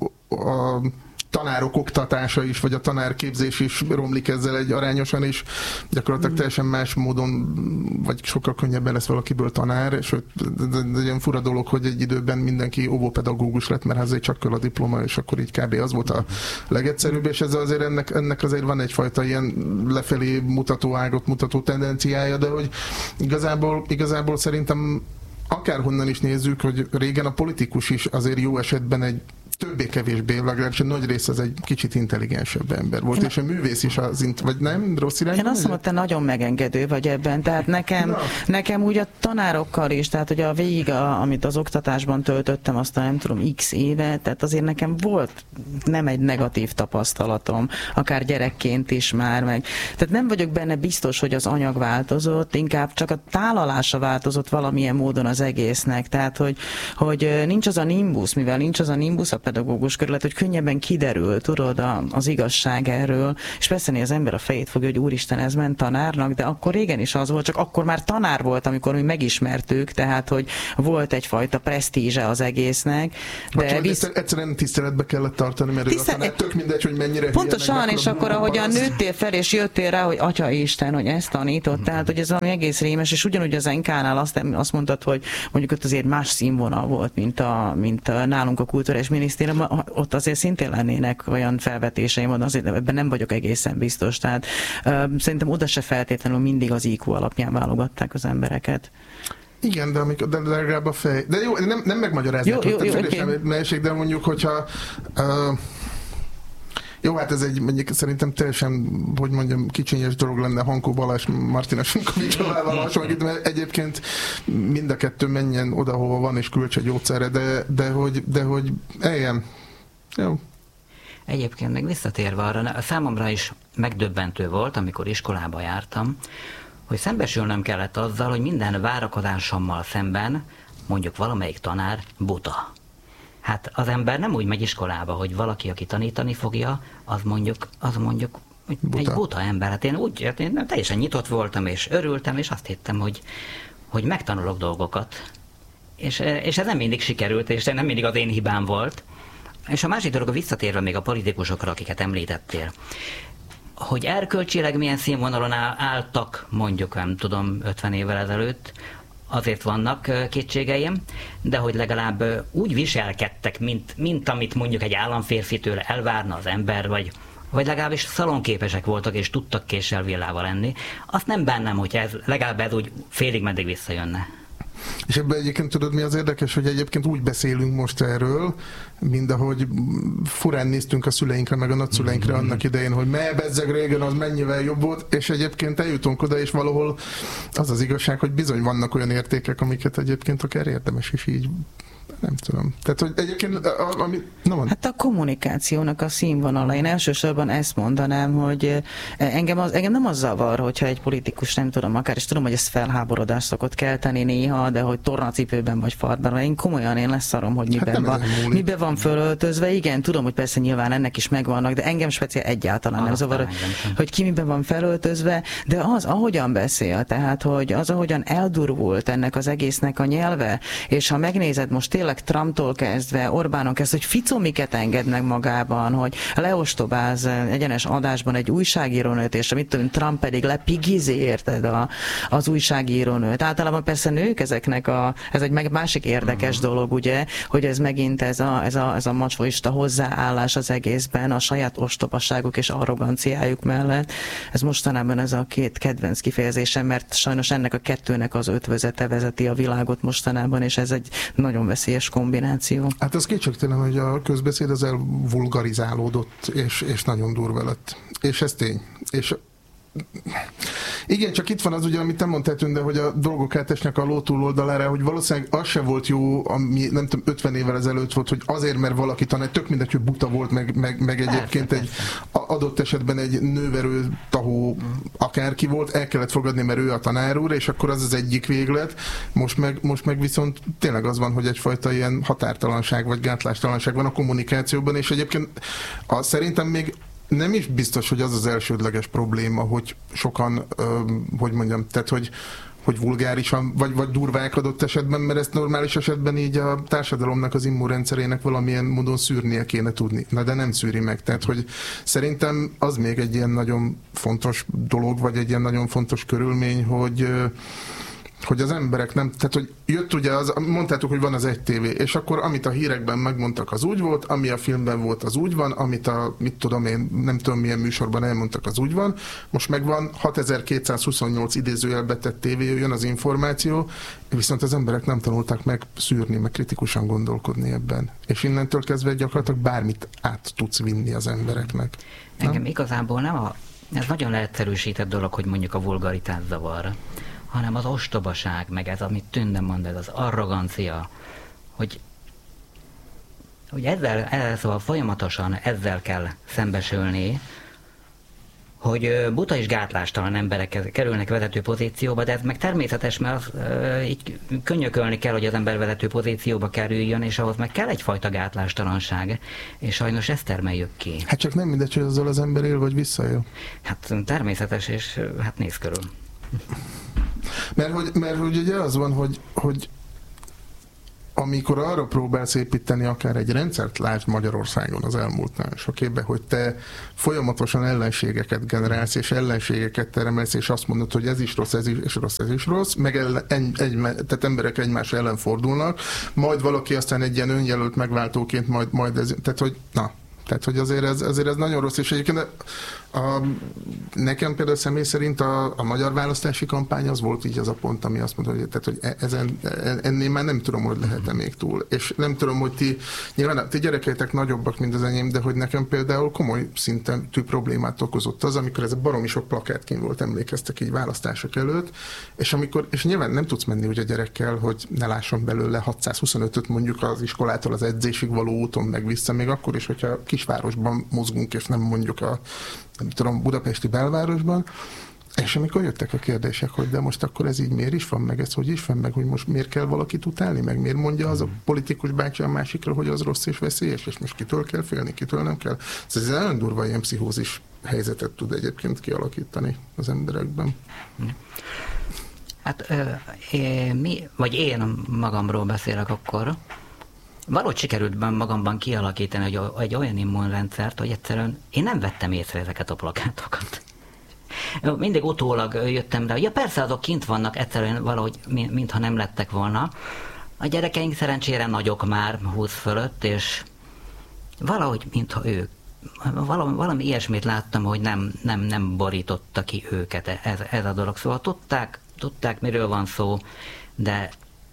tanárok oktatása is, vagy a tanárképzés is romlik ezzel egy arányosan, és gyakorlatilag teljesen más módon, vagy sokkal könnyebben lesz valakiből tanár, és egy ilyen fura dolog, hogy egy időben mindenki óvópedagógus lett, mert azért csak kell a diploma, és akkor így kb. Az volt a legegyszerűbb, és ezzel azért ennek azért van egyfajta ilyen lefelé mutató ágot, mutató tendenciája, de hogy igazából szerintem akárhonnan is nézzük, hogy régen a politikus is azért jó esetben egy többé-kevésbé, legalábbis a nagy rész az egy kicsit intelligensebb ember volt, és a művész is vagy nem? Rossz irányban? Én azt mondom, te nagyon megengedő vagy ebben, tehát nekem úgy a tanárokkal is, tehát hogy a végig, amit az oktatásban töltöttem, azt nem tudom, x éve, tehát azért nekem volt nem egy negatív tapasztalatom, akár gyerekként is már meg. Tehát nem vagyok benne biztos, hogy az anyag változott, inkább csak a tálalása változott valamilyen módon az egésznek, tehát hogy nincs az a nimbus, mivel nincs az a nimbus a pedagógus körület, hogy könnyebben kiderül, tudod, az igazság erről, és persze az ember a fejét fogja, hogy úristen, ez ment tanárnak, de akkor régen is az volt, csak akkor már tanár volt, amikor mi megismertük, tehát, hogy volt egyfajta presztízse az egésznek. De egyszerűen tiszteletbe kellett tartani, mert a tanár tök mindegy, hogy mennyire pontosan, és akkor ahogyan nőttél fel, és jöttél rá, hogy Atya Isten, hogy ezt tanított, tehát, hogy ez valami egész rémes, és ugyanúgy az NK-nál azt mondtad, hogy mondjuk ott azért más színvonal volt, mint nálunk a kulturális minisztérium, ott azért szintén lennének olyan felvetéseim, azért ebben nem vagyok egészen biztos. Tehát szerintem oda se feltétlenül mindig az IQ alapján válogatták az embereket. Igen, de legalább a fej. De jó, nem megmagyarázni, hogy de mondjuk, hogyha jó, hát ez mondjuk szerintem teljesen, hogy mondjam, kicsinyes dolog lenne Hankó Balázs Martina Sunkovicsovával hasonlítani, mert egyébként mind a kettő menjen oda, hova van, és költse gyógyszerre, de hogy eljem. Jó. Egyébként meg visszatérve arra, számomra is megdöbbentő volt, amikor iskolába jártam, hogy szembesülnöm kellett azzal, hogy minden várakozásommal szemben mondjuk valamelyik tanár buta. Hát az ember nem úgy megy iskolába, hogy valaki, aki tanítani fogja, az mondjuk buta. Egy buta ember. Hát én teljesen nyitott voltam, és örültem, és azt hittem, hogy megtanulok dolgokat. És ez nem mindig sikerült, és nem mindig az én hibám volt. És a másik dolog, visszatérve még a politikusokra, akiket említettél, hogy erkölcsileg milyen színvonalon álltak, mondjuk nem tudom, 50 évvel ezelőtt, azért vannak kétségeim, de hogy legalább úgy viselkedtek, mint amit mondjuk egy államférfitől elvárna az ember, vagy legalábbis szalonképesek voltak, és tudtak késsel villával lenni, azt nem bánnám, hogy legalább ez úgy félig meddig visszajönne. És ebben egyébként tudod, mi az érdekes, hogy egyébként úgy beszélünk most erről, mint ahogy furán néztünk a szüleinkre, meg a nagyszüleinkre annak idején, hogy bezzeg régen az mennyivel jobb volt, és egyébként eljutunk oda, és valahol az az igazság, hogy bizony vannak olyan értékek, amiket egyébként akár érdemes is így, nem tudom. Tehát, hogy egyébként, Hát a kommunikációnak a színvonala. Én elsősorban ezt mondanám, hogy engem nem az zavar, hogyha egy politikus, nem tudom, akár is tudom, hogy ez felháborodást szokott kelteni néha, de hogy tornacipőben vagy fardban. Én komolyan leszarom, hogy miben van fölöltözve. Igen, tudom, hogy persze nyilván ennek is megvannak, de engem speciál egyáltalán nem zavar, hogy ki miben van felöltözve, de az, ahogyan beszél, tehát, hogy az, ahogyan eldurvult ennek az egésznek a nyelve, és ha megnézed most tényleg Trumptól kezdve, Orbánon kezdve, hogy Fico miket enged meg magában, hogy leostobáz egyenes adásban egy újságírónőt, és mit tudom, Trump pedig lepigizi, érted, az újságírónőt. Általában persze nők ez egy másik érdekes dolog, ugye, hogy ez megint ez a macsóista hozzáállás az egészben, a saját ostobaságuk és arroganciájuk mellett. Ez mostanában ez a két kedvenc kifejezésem, mert sajnos ennek a kettőnek az ötvözete vezeti a világot mostanában, és ez egy nagyon veszélyes kombináció. Hát az kétségtelen, hogy a közbeszéd az elvulgarizálódott, és nagyon durva lett. És ez tény. És igen, csak itt van az ugye, amit te mondtál, Tünde, hogy a dolgok átesnek a ló túloldalára, hogy valószínűleg az se volt jó, ami nem tudom, 50 évvel ezelőtt volt, hogy azért, mert valaki tanár, tök mindegy, hogy buta volt, meg egyébként egy adott esetben egy nőverő tahó akárki volt, el kellett fogadni, mert ő a tanár úr, és akkor az egyik véglet. Most meg viszont tényleg az van, hogy egyfajta ilyen határtalanság vagy gátlástalanság van a kommunikációban, és egyébként szerintem még nem is biztos, hogy az elsődleges probléma, hogy sokan, hogy mondjam, tehát hogy vulgárisan, vagy durvák adott esetben, mert ezt normális esetben így a társadalomnak, az immunrendszerének valamilyen módon szűrnie kéne tudni. Na de nem szűri meg. Tehát, hogy szerintem az még egy ilyen nagyon fontos dolog, vagy egy ilyen nagyon fontos körülmény, hogy az emberek nem, tehát hogy jött ugye mondtátok, hogy van az egy tévé, és akkor amit a hírekben megmondtak, az úgy volt, ami a filmben volt, az úgy van, amit mit tudom én, nem tudom milyen műsorban elmondtak, az úgy van, most megvan 6228 idézőjelbe tett tévé, jön az információ, viszont az emberek nem tanultak meg szűrni, meg kritikusan gondolkodni ebben. És innentől kezdve gyakorlatilag bármit át tudsz vinni az embereknek. Engem igazából ez nagyon leegyszerűsített dolog, hogy mondjuk a vulgaritás zavar, hanem az ostobaság, meg ez, amit Tünde mond, ez az arrogancia, hogy szóval folyamatosan ezzel kell szembesülni, hogy buta és gátlástalan emberek kerülnek vezető pozícióba, de ez meg természetes, mert így könnyökölni kell, hogy az ember vezető pozícióba kerüljön, és ahhoz meg kell egyfajta gátlástalanság, és sajnos ezt termeljük ki. Hát csak nem mindegy, hogy azzal az ember él, vagy visszaél. Hát természetes, és hát néz körül. Mert hogy ugye az van, hogy amikor arra próbálsz építeni akár egy rendszert, lásd Magyarországon az elmúlt nagyon sok évben, hogy te folyamatosan ellenségeket generálsz, és ellenségeket termelsz, és azt mondod, hogy ez is rossz, ez is rossz, ez is rossz, meg tehát emberek egymás ellen fordulnak, majd valaki aztán egy ilyen önjelölt megváltóként majd ez, tehát hogy azért ez nagyon rossz, és egyébként nekem például személy szerint a magyar választási kampány az volt így az a pont, ami azt mondta, hogy ennél már nem tudom, hogy lehet-e még túl. És nem tudom, hogy nyilván ti gyerekeitek nagyobbak, mint az enyém, de hogy nekem például komoly szintű problémát okozott az, amikor ez a baromi sok plakát kint volt, emlékeztek így választások előtt, és nyilván nem tudsz menni úgy a gyerekkel, hogy ne lásson belőle 625-öt mondjuk az iskolától az edzésig való úton meg vissza, még akkor is, hogyha kisvárosban mozgunk, és nem mondjuk nem tudom, budapesti belvárosban, és amikor jöttek a kérdések, hogy de most akkor ez így miért is van, meg ez hogy is van, meg hogy most miért kell valakit utálni, meg miért mondja az a politikus bácsi a másikra, hogy az rossz és veszélyes, és most kitől kell félni, kitől nem kell. Ez nagyon durva ilyen pszichózis helyzetet tud egyébként kialakítani az emberekben. Hát én magamról beszélek akkor, valahogy sikerült magamban kialakítani egy olyan immunrendszert, hogy egyszerűen én nem vettem észre ezeket a plakátokat. Mindig utólag jöttem rá, ja persze azok kint vannak, egyszerűen valahogy mintha nem lettek volna. A gyerekeink szerencsére nagyok már 20 fölött, és valahogy mintha ők. Valami ilyesmit láttam, hogy nem borította ki őket ez a dolog. Szóval tudták miről van szó, de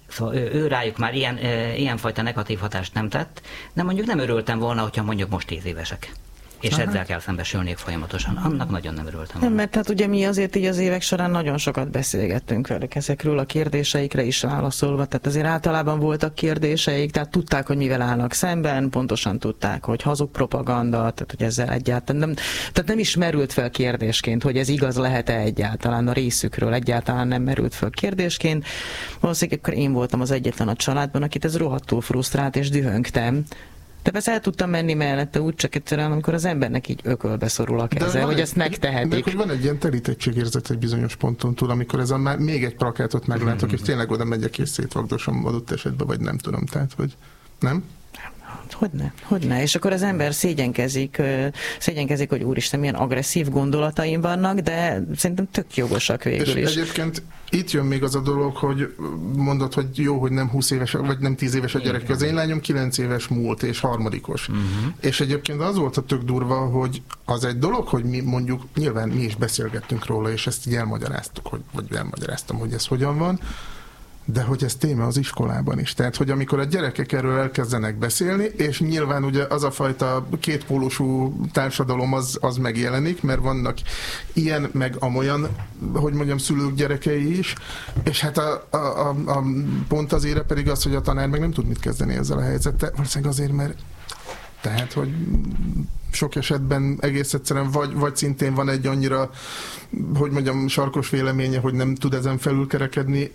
Szóval ő rájuk már ilyenfajta negatív hatást nem tett, de mondjuk nem örültem volna, hogyha mondjuk most 10 évesek. És ezzel kell szembesülnék folyamatosan. Annak nagyon nem örültem volna. Nem, mert hát ugye mi azért így az évek során nagyon sokat beszélgettünk velük ezekről a kérdéseikre is válaszolva, tehát azért általában voltak kérdéseik, tehát tudták, hogy mivel állnak szemben, pontosan tudták, hogy hazug propaganda, tehát hogy ezzel egyáltalán nem, tehát nem is merült fel kérdésként, hogy ez igaz lehet-e egyáltalán a részükről, egyáltalán nem merült fel kérdésként. Valószínűleg akkor én voltam az egyetlen a családban, akit ez rohadtul frusztrált, és dühöngtem. De persze el tudtam menni mellette úgy, csak egyszerűen, amikor az embernek így ökölbe szorul a keze, hogy ezt megtehetik. De hogy van egy ilyen terítettségérzet egy bizonyos ponton túl, amikor ez már még egy plakátot meglátok, és tényleg oda megyek és szétvagdosom adott esetben, vagy nem tudom, tehát, hogy nem? Hogyne. És akkor az ember szégyenkezik, hogy úristen, milyen agresszív gondolataim vannak, de szerintem tök jogosak végül is. És egyébként itt jön még az a dolog, hogy mondod, hogy jó, hogy nem 20 éves, vagy nem 10 éves a gyerek. Az én lányom 9 éves múlt, és harmadikos. És egyébként az volt a tök durva, hogy az egy dolog, hogy mi mondjuk, nyilván mi is beszélgettünk róla, és ezt így elmagyaráztuk, vagy elmagyaráztam, hogy ez hogyan van, de hogy ez téma az iskolában is. Tehát, hogy amikor a gyerekek erről elkezdenek beszélni, és nyilván ugye az a fajta kétpólusú társadalom az megjelenik, mert vannak ilyen, meg amolyan, hogy mondjam, szülők gyerekei is, és hát a pont az ére pedig az, hogy a tanár meg nem tud mit kezdeni ezzel a helyzettel. Valószínűleg azért, mert tehát, hogy sok esetben egész egyszerűen vagy szintén van egy annyira, hogy mondjam, sarkos véleménye, hogy nem tud ezen felülkerekedni,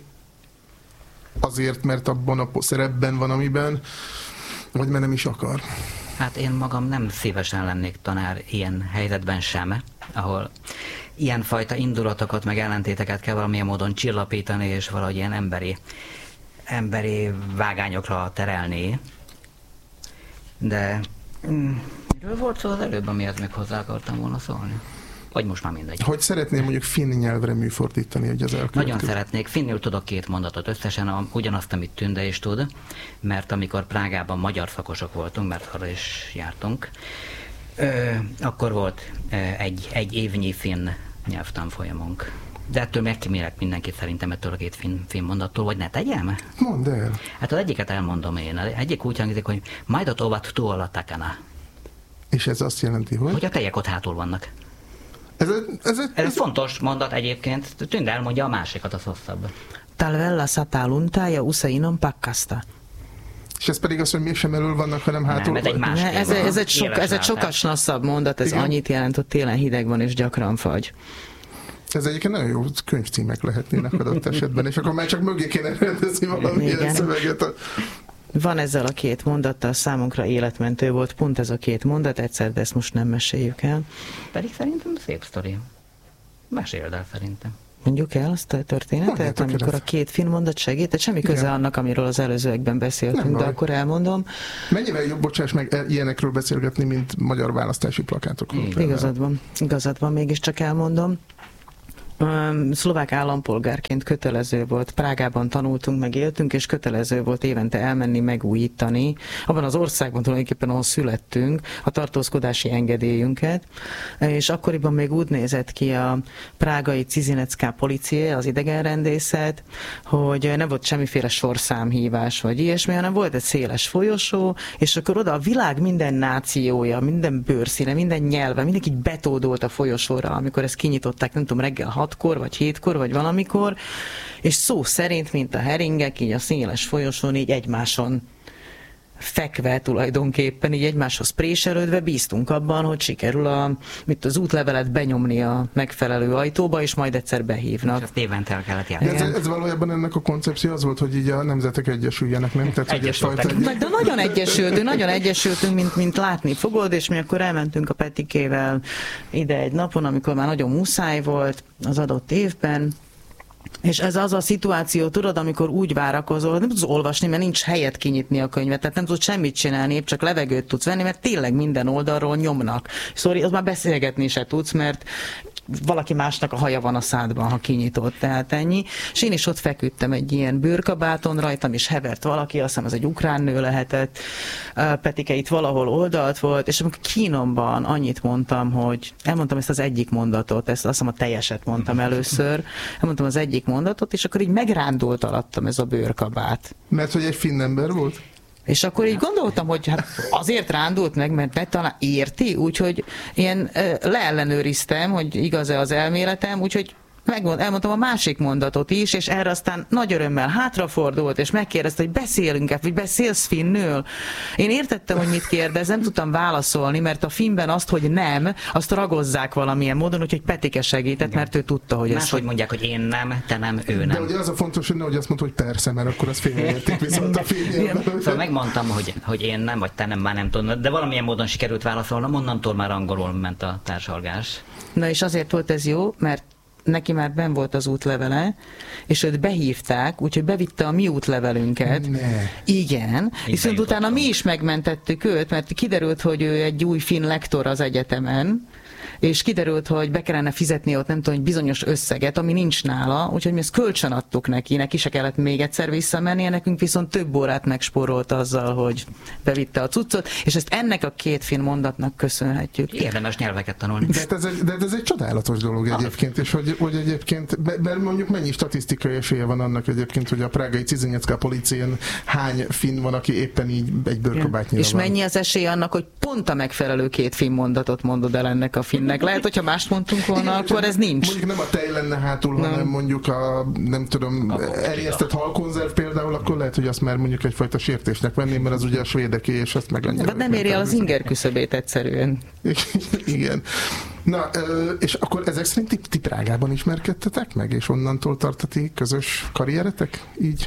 azért, mert abban a szerepben van, amiben, vagy mert nem is akar. Hát én magam nem szívesen lennék tanár ilyen helyzetben sem, ahol ilyenfajta indulatokat, meg ellentéteket kell valamilyen módon csillapítani, és valahogy ilyen emberi vágányokra terelni. De miről volt szó az előbb, amihez még hozzá akartam volna szólni? Vagy most már mindegy. Hogy szeretném mondjuk finn nyelvre műfordítani, hogy az elkövetkező. Nagyon szeretnék. Finnül tudok 2 mondatot összesen, ugyanazt, amit Tünde is tud, mert amikor Prágában magyar szakosok voltunk, mert arra is jártunk, akkor volt egy évnyi finn nyelvtanfolyamunk. De ettől megkímélek mindenkit szerintem ettől a 2 finn mondattól, vagy ne tegyem? Mondd el. Hát az egyiket elmondom én. Egyik úgy hangzik, hogy majdot ovat tuolla takana. És ez azt jelenti, hogy? Hogy a tejek ott hátul vannak. Ez fontos mondat egyébként. Tünde elmondja a másikat, az hosszabb. Talvella sattaa lunta ja usein on pakkasta. És ez pedig az, hogy mégsem elől vannak, hanem hátul. Nem, ez egy sokas nasszabb mondat, ez igen. Annyit jelent, hogy télen hideg van és gyakran fagy. Ez egyébként nagyon jó könyvcímek lehetnének adott esetben, és akkor már csak mögé kéne rendezni valamilyen szöveget. Van ezzel a 2 mondattal, számunkra életmentő volt pont ez a 2 mondat, egyszer, de ezt most nem meséljük el. Pedig szerintem szép sztori. Meséld el szerintem. Mondjuk el azt a történetet, amikor a 2 finn mondat segít, tehát semmi köze annak, amiről az előzőekben beszéltünk, de akkor elmondom. Mennyivel jobb, bocsáss meg, ilyenekről beszélgetni, mint magyar választási plakátokról? Igazad van, mégiscsak elmondom. Szlovák állampolgárként kötelező volt, Prágában tanultunk, meg éltünk, és kötelező volt évente elmenni, megújítani, abban az országban tulajdonképpen, ahol születtünk, a tartózkodási engedélyünket, és akkoriban még úgy nézett ki a prágai Cizinecká policia, az idegenrendészet, hogy nem volt semmiféle sorszámhívás, vagy ilyesmi, hanem volt egy széles folyosó, és akkor oda a világ minden nációja, minden bőrszíne, minden nyelve, mindenki betódolt a folyosóra, amikor ezt kinyitották, nem tudom, reggel 6-kor, vagy 7-kor, vagy valamikor, és szó szerint, mint a heringek, így a széles folyosón, így egymáson fekve tulajdonképpen, így egymáshoz préselődve bíztunk abban, hogy sikerül az útlevelet benyomni a megfelelő ajtóba, és majd egyszer behívnak. És ezt évente el kellett járni. Ez valójában ennek a koncepció az volt, hogy így a nemzetek egyesüljenek, nem? Tehát, de nagyon egyesültünk, mint látni fogod, és mi akkor elmentünk a Petikével ide egy napon, amikor már nagyon muszáj volt az adott évben. És ez az a szituáció, tudod, amikor úgy várakozol, nem tudsz olvasni, mert nincs helyet kinyitni a könyvet, tehát nem tudsz semmit csinálni, épp csak levegőt tudsz venni, mert tényleg minden oldalról nyomnak. Szóval az már beszélgetni se tudsz, mert valaki másnak a haja van a szádban, ha kinyitod, tehát ennyi. És én is ott feküdtem egy ilyen bőrkabáton, rajtam is hevert valaki, azt hiszem ez egy ukrán nő lehetett, Petike itt valahol oldalt volt, és amikor kínomban annyit mondtam, hogy elmondtam ezt az egyik mondatot, ezt azt hiszem a teljeset mondtam először, elmondtam az egyik mondatot, és akkor így megrándult alattam ez a bőrkabát. Mert hogy egy finn ember volt? És akkor így gondoltam, hogy hát azért rándult meg, mert talán érti, úgyhogy ilyen leellenőriztem, hogy igaz-e az elméletem, úgyhogy elmondtam a másik mondatot is, és erre aztán nagy örömmel hátrafordult, és megkérdezte, hogy beszélünk-e, vagy beszélsz finnül? Én értettem, hogy mit kérdez, nem tudtam válaszolni, mert a finnben azt, hogy nem, azt ragozzák valamilyen módon, úgyhogy Petike segített, mert ő tudta, hogy ez... Máshogy mondják, hogy én nem, te nem, ő nem. De ugye az a fontos, hogy nehogy azt mondta, hogy persze, mert akkor az félreérték viszont a filmjében. Szóval megmondtam, hogy én nem, vagy te nem, már nem tudom, de valamilyen módon sikerült válaszolnom, onnantól már angolul ment a társalgás. Na és azért volt ez jó, mert neki már benn volt az útlevele, és őt behívták, úgyhogy bevitte a mi útlevelünket. Ne. Igen, viszont utána mi is megmentettük őt, mert kiderült, hogy ő egy új finn lektor az egyetemen, és kiderült, hogy be kellene fizetni ott nem tudom, egy bizonyos összeget, ami nincs nála, úgyhogy mi ezt kölcsön adtuk neki se kellett még egyszer visszamennie, nekünk viszont több órát megspórolt azzal, hogy bevitte a cuccot, és ezt ennek a két finn mondatnak köszönhetjük. Érdemes nyelveket tanulni. De ez egy csodálatos dolog egyébként, és hogy egyébként, mondjuk mennyi statisztikai esélye van annak egyébként, hogy a prágai Cizinyecká Policén hány finn van, aki éppen így egy bőrkabátnyira és van. mennyi az esély annak, hogy pont a megfelelő két finn mondatot mondod el ennek a finnek. Lehet, hogyha mást mondtunk volna, akkor ez nincs. Mondjuk nem a tej lenne hátul, hanem mondjuk a, nem tudom, erjesztett halkonzerv például, akkor lehet, hogy azt már mondjuk egyfajta sértésnek venném, mert az ugye a svédeké, és azt meg annyira... De nem éri el az inger küszöbét egyszerűen. Igen. Na, és akkor ezek szerint ti Prágában ismerkedtetek meg, és onnantól tart a ti közös karrieretek? Így?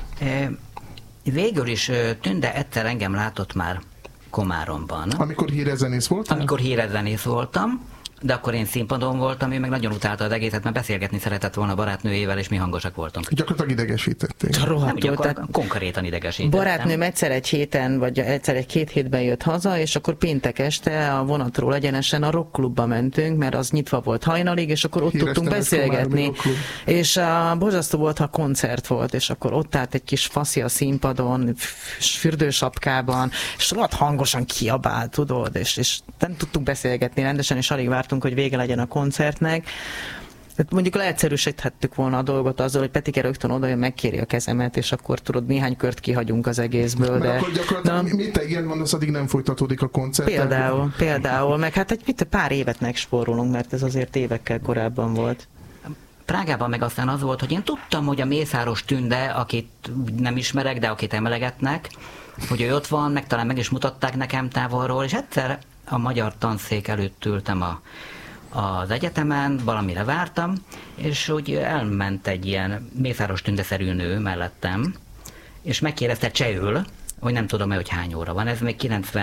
Végül is Tünde egyszer engem látott már Komáromban. Amikor hírezenész voltál? Amikor hírezenész voltam, de akkor én színpadon voltam, ő meg nagyon utálta az egészet, mert beszélgetni szeretett volna barátnőjével, és mi hangosak voltunk. Gyakorlatilag idegesítették. Konkrétan idegesítettem. Barátnőm egyszer egy héten, vagy egyszer egy 2 hétben jött haza, és akkor péntek este a vonatról egyenesen a rockklubba mentünk, mert az nyitva volt hajnalig, és akkor ott tudtunk beszélgetni. És borzasztó volt, ha koncert volt, és akkor ott állt egy kis faszi a színpadon, fürdősapkában, és rohadt hangosan kiabált, tudod, és nem tudtunk beszélgetni rendesen, és alig vártunk, hogy vége legyen a koncertnek. Mondjuk leegyszerűsíthettük volna a dolgot azzal, hogy Petike rögtön odajön, megkéri a kezemet, és akkor tudod, néhány kört kihagyunk az egészből. De akkor gyakorlatilag mit te igen mondasz, addig nem folytatódik a koncert? Például, meg hát egy pár évet megspórolunk, mert ez azért évekkel korábban volt. Prágában meg aztán az volt, hogy én tudtam, hogy a Mészáros Tünde, akit nem ismerek, de akit emlegetnek, hogy ő ott van, meg talán meg is mutatták nekem távolról, és egyszer a magyar tanszék előtt ültem az egyetemen, valamire vártam, és úgy elment egy ilyen Mészáros Tünde-szerű nő mellettem, és megkérdezte csehül, hogy nem tudom, hogy hány óra van, ez még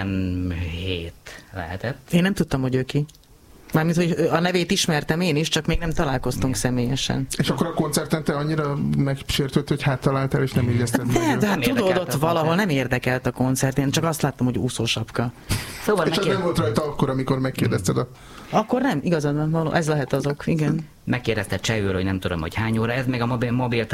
97 lehetett. Én nem tudtam, hogy ő ki. Mármint, hogy a nevét ismertem én is, csak még nem találkoztunk személyesen. És akkor a koncerten te annyira megsértődött, hogy háttaláltál, és nem illeszted meg? De hát tudod, ott valahol nem érdekelt a koncert, én csak azt láttam, hogy úszósapka. Szóval és az nem volt rajta akkor, amikor megkérdezted Akkor nem, igazad van, ez lehet azok, igen. Megkérdezte csehül, hogy nem tudom, hogy hány óra, ez még a mobil